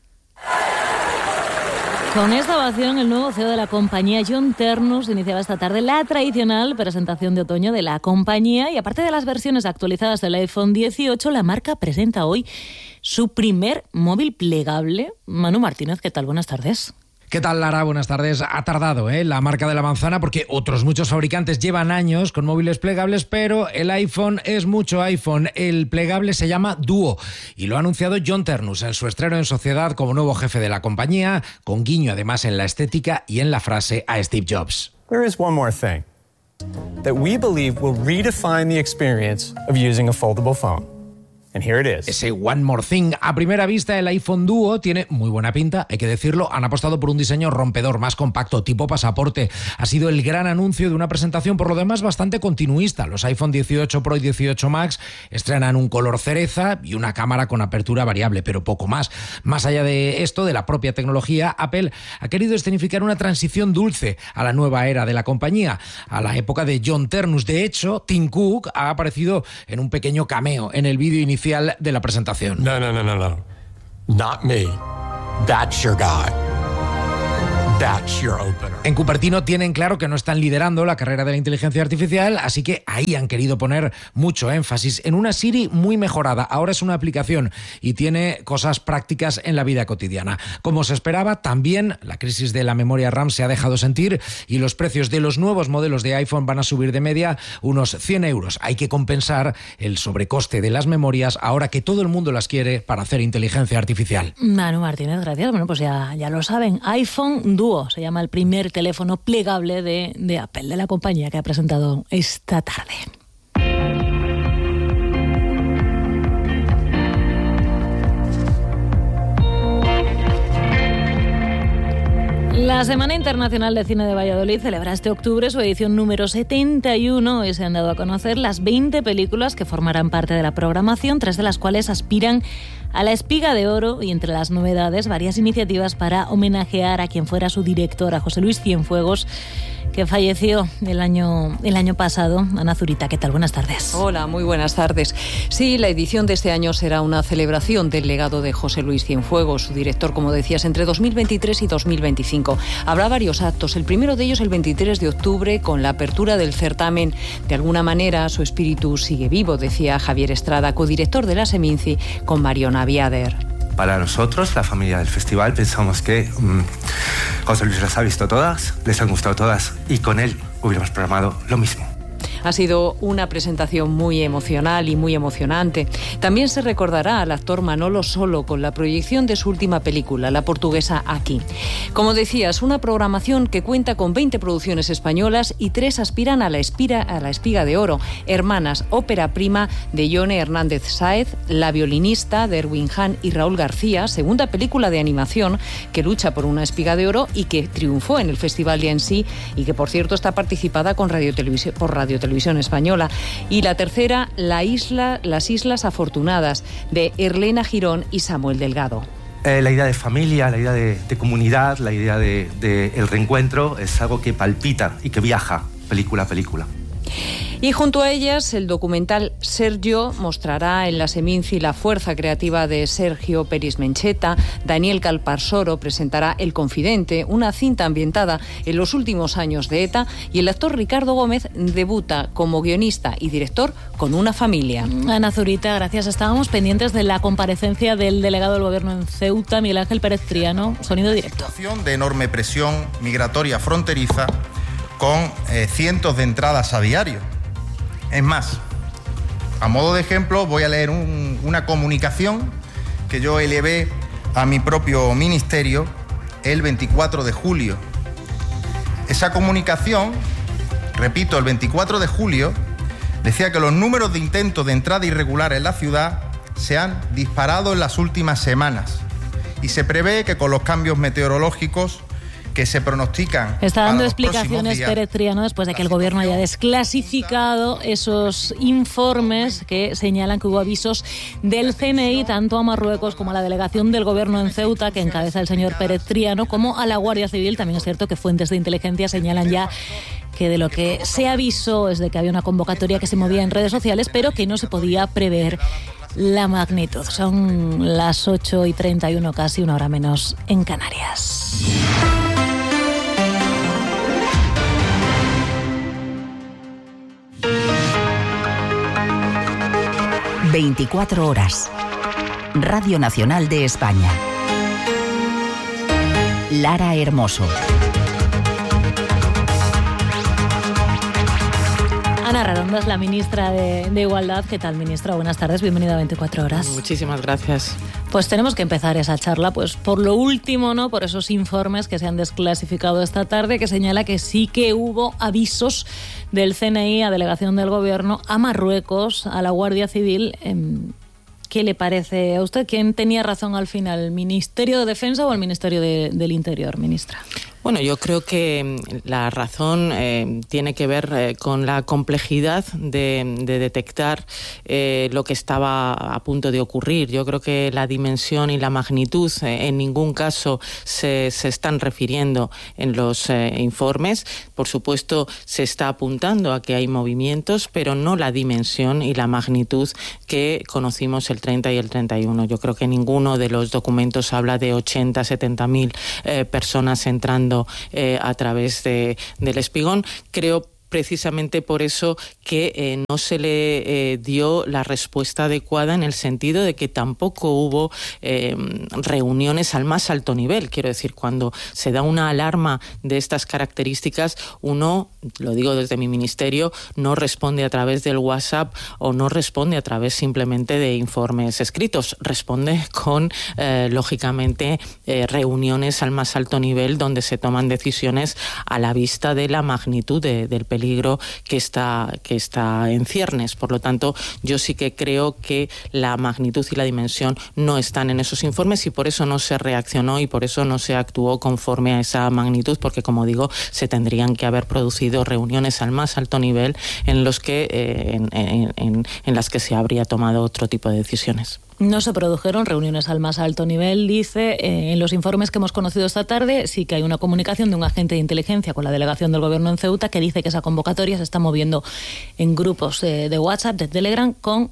Con esta ovación, el nuevo CEO de la compañía, John Ternus, iniciaba esta tarde la tradicional presentación de otoño de la compañía, y aparte de las versiones actualizadas del iPhone 18, la marca presenta hoy su primer móvil plegable. Manu Martínez, ¿qué tal? Buenas tardes. ¿Qué tal, Lara? Buenas tardes. Ha tardado la marca de la manzana porque otros muchos fabricantes llevan años con móviles plegables, pero el iPhone es mucho iPhone. El plegable se llama Duo y lo ha anunciado John Ternus en su estreno en sociedad como nuevo jefe de la compañía, con guiño además en la estética y en la frase a Steve Jobs. There is one more thing that we believe will redefine the experience of using a foldable phone. And here it is. Ese One More Thing. A primera vista, el iPhone Duo tiene muy buena pinta, hay que decirlo. Han apostado por un diseño rompedor, más compacto, tipo pasaporte. Ha sido el gran anuncio de una presentación, por lo demás, bastante continuista. Los iPhone 18 Pro y 18 Max estrenan un color cereza y una cámara con apertura variable, pero poco más. Más allá de esto, de la propia tecnología, Apple ha querido escenificar una transición dulce a la nueva era de la compañía, a la época de John Ternus. De hecho, Tim Cook ha aparecido en un pequeño cameo en el vídeo inicial de la presentación. No. Not me. That's your guy. That's your opener. En Cupertino tienen claro que no están liderando la carrera de la inteligencia artificial, así que ahí han querido poner mucho énfasis en una Siri muy mejorada. Ahora es una aplicación y tiene cosas prácticas en la vida cotidiana. Como se esperaba, también la crisis de la memoria RAM se ha dejado sentir y los precios de los nuevos modelos de iPhone van a subir de media unos 100 euros. Hay que compensar el sobrecoste de las memorias ahora que todo el mundo las quiere para hacer inteligencia artificial. Manu Martínez, gracias. Bueno, pues ya lo saben. iPhone Duo se llama el primer teléfono plegable de Apple, de la compañía que ha presentado esta tarde. La Semana Internacional de Cine de Valladolid celebra este octubre su edición número 71 y se han dado a conocer las 20 películas que formarán parte de la programación, 3 de las cuales aspiran a la Espiga de Oro y entre las novedades varias iniciativas para homenajear a quien fuera su director, a José Luis Cienfuegos, que falleció el año pasado. Ana Zurita, ¿qué tal? Buenas tardes. Hola, muy buenas tardes. Sí, la edición de este año será una celebración del legado de José Luis Cienfuegos, su director, como decías, entre 2023 y 2025. Habrá varios actos. El primero de ellos el 23 de octubre, con la apertura del certamen. De alguna manera, su espíritu sigue vivo, decía Javier Estrada, codirector de la Seminci, con Mariona Viader. Para nosotros, la familia del festival, pensamos que José Luis las ha visto todas, les han gustado todas y con él hubiéramos programado lo mismo. Ha sido una presentación muy emocional y muy emocionante. También se recordará al actor Manolo Solo con la proyección de su última película, la portuguesa Aquí. Como decías, una programación que cuenta con 20 producciones españolas y 3 aspiran a la Espiga de Oro. Hermanas, ópera prima de Ione Hernández Sáez, La violinista de Erwin Hahn y Raúl García, segunda película de animación que lucha por una Espiga de Oro y que triunfó en el Festival de Annecy y que, por cierto, está participada por Radio Televisión Española. Y la tercera, Las Islas Afortunadas, de Erlena Girón y Samuel Delgado. La idea de familia, la idea de comunidad, la idea de el reencuentro es algo que palpita y que viaja película a película. Y junto a ellas, el documental Sergio mostrará en la Seminci la fuerza creativa de Sergio Peris Mencheta. Daniel Calparsoro presentará El Confidente, una cinta ambientada en los últimos años de ETA, y el actor Ricardo Gómez debuta como guionista y director con Una familia. Ana Zurita, gracias. Estábamos pendientes de la comparecencia del delegado del Gobierno en Ceuta, Miguel Ángel Pérez Triano. Sonido directo. De enorme presión migratoria fronteriza con cientos de entradas a diario. Es más, a modo de ejemplo, voy a leer una comunicación que yo elevé a mi propio ministerio el 24 de julio. Esa comunicación, repito, el 24 de julio, decía que los números de intentos de entrada irregular en la ciudad se han disparado en las últimas semanas y se prevé que con los cambios meteorológicos que se pronostican. Está dando explicaciones Pérez Triano después de que el Gobierno haya desclasificado esos informes que señalan que hubo avisos del CNI tanto a Marruecos como a la delegación del Gobierno en Ceuta, que encabeza el señor Pérez Triano, como a la Guardia Civil. También es cierto que fuentes de inteligencia señalan ya que de lo que se avisó es de que había una convocatoria que se movía en redes sociales, pero que no se podía prever la magnitud. Son las 8:31, casi una hora menos en Canarias. 24 horas. Radio Nacional de España. Lara Hermoso. Ana Redondo es la ministra de Igualdad. ¿Qué tal, ministra? Buenas tardes, bienvenida a 24 horas. Muchísimas gracias. Pues tenemos que empezar esa charla, pues por lo último, ¿no? Por esos informes que se han desclasificado esta tarde, que señala que sí que hubo avisos del CNI a delegación del Gobierno a Marruecos, a la Guardia Civil. ¿Qué le parece a usted? ¿Quién tenía razón al final, el Ministerio de Defensa o el Ministerio del Interior, ministra? Bueno, yo creo que la razón tiene que ver con la complejidad de detectar lo que estaba a punto de ocurrir. Yo creo que la dimensión y la magnitud en ningún caso se están refiriendo en los informes. Por supuesto, se está apuntando a que hay movimientos, pero no la dimensión y la magnitud que conocimos el 30 y el 31. Yo creo que ninguno de los documentos habla de 80, 70.000 personas entrando a través del Espigón. Creo precisamente por eso que no se le dio la respuesta adecuada, en el sentido de que tampoco hubo reuniones al más alto nivel. Quiero decir, cuando se da una alarma de estas características, uno, lo digo desde mi ministerio, no responde a través del WhatsApp o no responde a través simplemente de informes escritos, responde con, lógicamente, reuniones al más alto nivel donde se toman decisiones a la vista de la magnitud del peligro que está en ciernes. Por lo tanto, yo sí que creo que la magnitud y la dimensión no están en esos informes, y por eso no se reaccionó y por eso no se actuó conforme a esa magnitud, porque, como digo, se tendrían que haber producido reuniones al más alto nivel en los que en las que se habría tomado otro tipo de decisiones. No se produjeron reuniones al más alto nivel, dice. En los informes que hemos conocido esta tarde sí que hay una comunicación de un agente de inteligencia con la delegación del Gobierno en Ceuta que dice que esa convocatoria se está moviendo en grupos de WhatsApp, de Telegram, con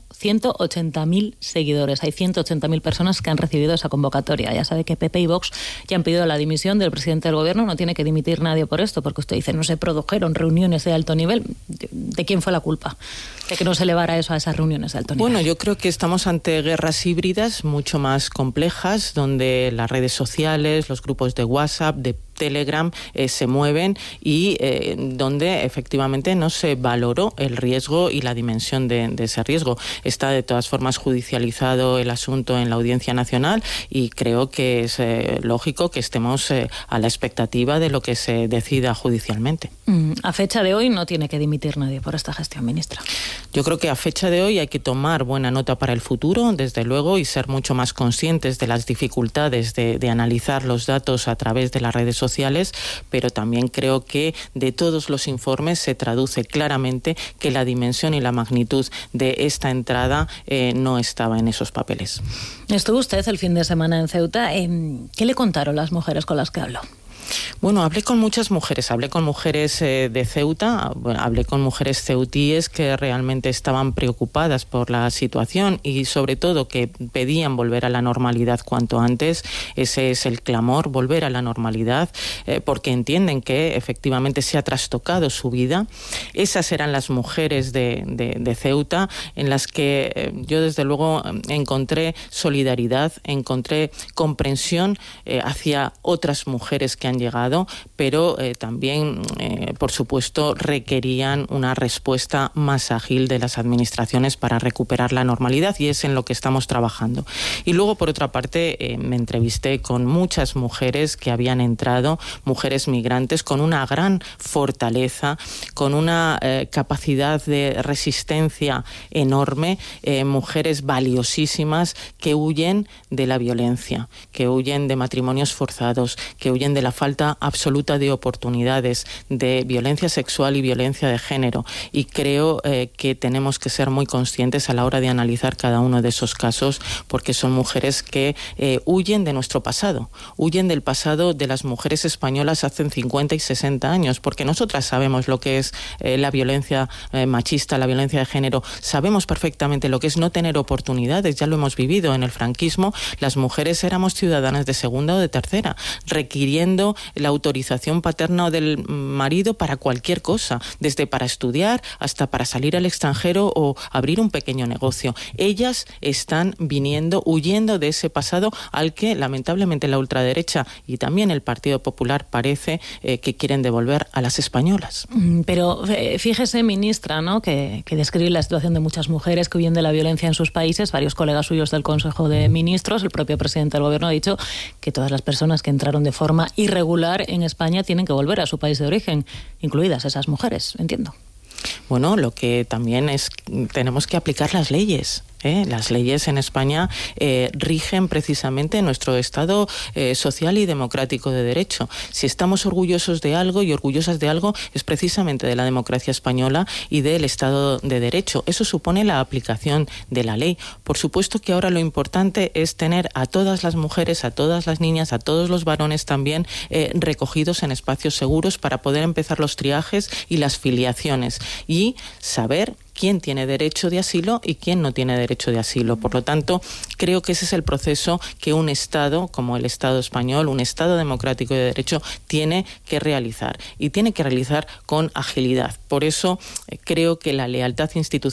180.000 seguidores. Hay 180.000 personas que han recibido esa convocatoria. Ya sabe que PP y Vox ya han pedido la dimisión del presidente del Gobierno. No tiene que dimitir nadie por esto, porque usted dice no se produjeron reuniones de alto nivel. ¿De quién fue la culpa de que no se elevara eso a esas reuniones de alto nivel? Bueno, yo creo que estamos ante guerras híbridas mucho más complejas, donde las redes sociales, los grupos de WhatsApp, de Telegram se mueven y donde efectivamente no se valoró el riesgo y la dimensión de ese riesgo. Está de todas formas judicializado el asunto en la Audiencia Nacional y creo que es lógico que estemos a la expectativa de lo que se decida judicialmente. A fecha de hoy no tiene que dimitir nadie por esta gestión, ministra. Yo creo que a fecha de hoy hay que tomar buena nota para el futuro, desde luego, y ser mucho más conscientes de las dificultades de analizar los datos a través de las redes sociales, pero también creo que de todos los informes se traduce claramente que la dimensión y la magnitud de esta entrada no estaba en esos papeles. Estuvo usted el fin de semana en Ceuta. ¿Qué le contaron las mujeres con las que habló? Bueno, hablé con muchas mujeres, hablé con mujeres de Ceuta, hablé con mujeres ceutíes que realmente estaban preocupadas por la situación y sobre todo que pedían volver a la normalidad cuanto antes. Ese es el clamor, volver a la normalidad, porque entienden que efectivamente se ha trastocado su vida. Esas eran las mujeres de Ceuta, en las que yo desde luego encontré solidaridad, encontré comprensión hacia otras mujeres que han llegado, pero también, por supuesto, requerían una respuesta más ágil de las administraciones para recuperar la normalidad, y es en lo que estamos trabajando. Y luego, por otra parte, me entrevisté con muchas mujeres que habían entrado, mujeres migrantes con una gran fortaleza, con una capacidad de resistencia enorme, mujeres valiosísimas que huyen de la violencia, que huyen de matrimonios forzados, que huyen de la falta absoluta de oportunidades, de violencia sexual y violencia de género. Y creo que tenemos que ser muy conscientes a la hora de analizar cada uno de esos casos, porque son mujeres que huyen de nuestro pasado, huyen del pasado de las mujeres españolas hace 50 y 60 años, porque nosotras sabemos lo que es la violencia machista, la violencia de género, sabemos perfectamente lo que es no tener oportunidades, ya lo hemos vivido en el franquismo. Las mujeres éramos ciudadanas de segunda o de tercera, requiriendo incluso la autorización paterna del marido para cualquier cosa, desde para estudiar hasta para salir al extranjero o abrir un pequeño negocio. Ellas están huyendo de ese pasado al que lamentablemente la ultraderecha y también el Partido Popular parece que quieren devolver a las españolas. Pero fíjese, ministra, ¿no?, que describe la situación de muchas mujeres que huyen de la violencia en sus países. Varios colegas suyos del Consejo de Ministros, el propio presidente del Gobierno, ha dicho que todas las personas que entraron de forma irregular en España tienen que volver a su país de origen, incluidas esas mujeres, entiendo. Bueno, lo que también es, tenemos que aplicar las leyes. Las leyes en España rigen precisamente nuestro Estado social y democrático de derecho. Si estamos orgullosos de algo y orgullosas de algo, es precisamente de la democracia española y del Estado de Derecho. Eso supone la aplicación de la ley. Por supuesto que ahora lo importante es tener a todas las mujeres, a todas las niñas, a todos los varones también recogidos en espacios seguros para poder empezar los triajes y las filiaciones y saber quién tiene derecho de asilo y quién no tiene derecho de asilo. Por lo tanto, creo que ese es el proceso que un Estado, como el Estado español, un Estado democrático y de derecho, tiene que realizar. Y tiene que realizar con agilidad. Por eso creo que la lealtad institucional